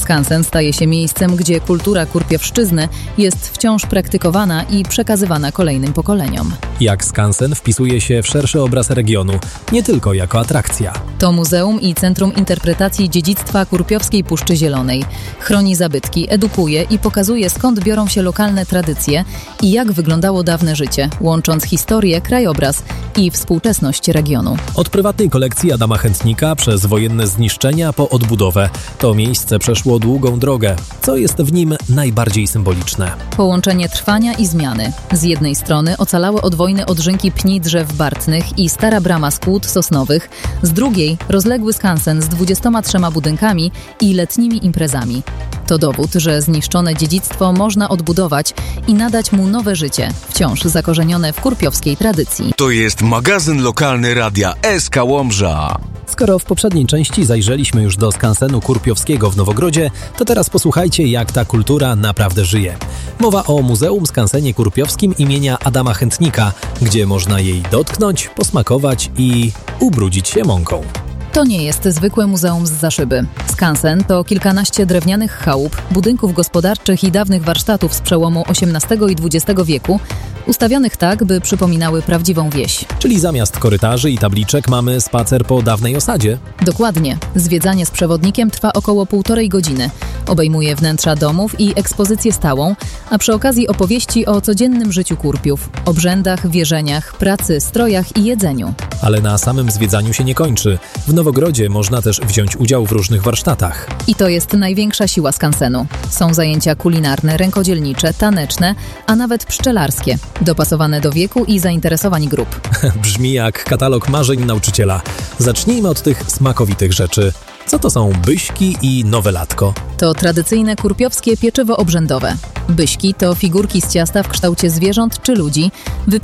Skansen staje się miejscem, gdzie kultura kurpiowszczyzny jest wciąż praktykowana i przekazywana kolejnym pokoleniom. Jak skansen wpisuje się w szerszy obraz regionu, nie tylko jako atrakcja. To muzeum i Centrum Interpretacji Dziedzictwa Kurpiowskiej Puszczy Zielonej. Chroni zabytki, edukuje i pokazuje, skąd biorą się lokalne tradycje i jak wyglądało dawne życie, łącząc historię, krajobraz i współczesność regionu. Od prywatnej kolekcji Adama Chętnika przez wojenne zniszczenia po odbudowę. To miejsce przeszło długą drogę, co jest w nim najbardziej symboliczne. Połączenie trwania i zmiany. Z jednej strony ocalałe od wojny odżynki pni drzew bartnych i stara brama z kłód sosnowych, z drugiej rozległy skansen z 23 budynkami i letnimi imprezami. To dowód, że zniszczone dziedzictwo można odbudować i nadać mu nowe życie, wciąż zakorzenione w kurpiowskiej tradycji. To jest magazyn lokalny Radia SK Łomża. Skoro w poprzedniej części zajrzeliśmy już do skansenu kurpiowskiego w Nowogrodzie, to teraz posłuchajcie, jak ta kultura naprawdę żyje. Mowa o Muzeum Skansenie Kurpiowskim imienia Adama Chętnika, gdzie można jej dotknąć, posmakować i ubrudzić się mąką. To nie jest zwykłe muzeum z zaszyby. Skansen to kilkanaście drewnianych chałup, budynków gospodarczych i dawnych warsztatów z przełomu XVIII i XX wieku, ustawionych tak, by przypominały prawdziwą wieś. Czyli zamiast korytarzy i tabliczek mamy spacer po dawnej osadzie? Dokładnie. Zwiedzanie z przewodnikiem trwa około 1,5 godziny. Obejmuje wnętrza domów i ekspozycję stałą, a przy okazji opowieści o codziennym życiu Kurpiów, obrzędach, wierzeniach, pracy, strojach i jedzeniu. Ale na samym zwiedzaniu się nie kończy. W Nowogrodzie można też wziąć udział w różnych warsztatach. I to jest największa siła skansenu. Są zajęcia kulinarne, rękodzielnicze, taneczne, a nawet pszczelarskie, dopasowane do wieku i zainteresowań grup. Brzmi jak katalog marzeń nauczyciela. Zacznijmy od tych smakowitych rzeczy. Co to są byśki i nowelatko? To tradycyjne kurpiowskie pieczywo obrzędowe. Byśki to figurki z ciasta w kształcie zwierząt czy ludzi,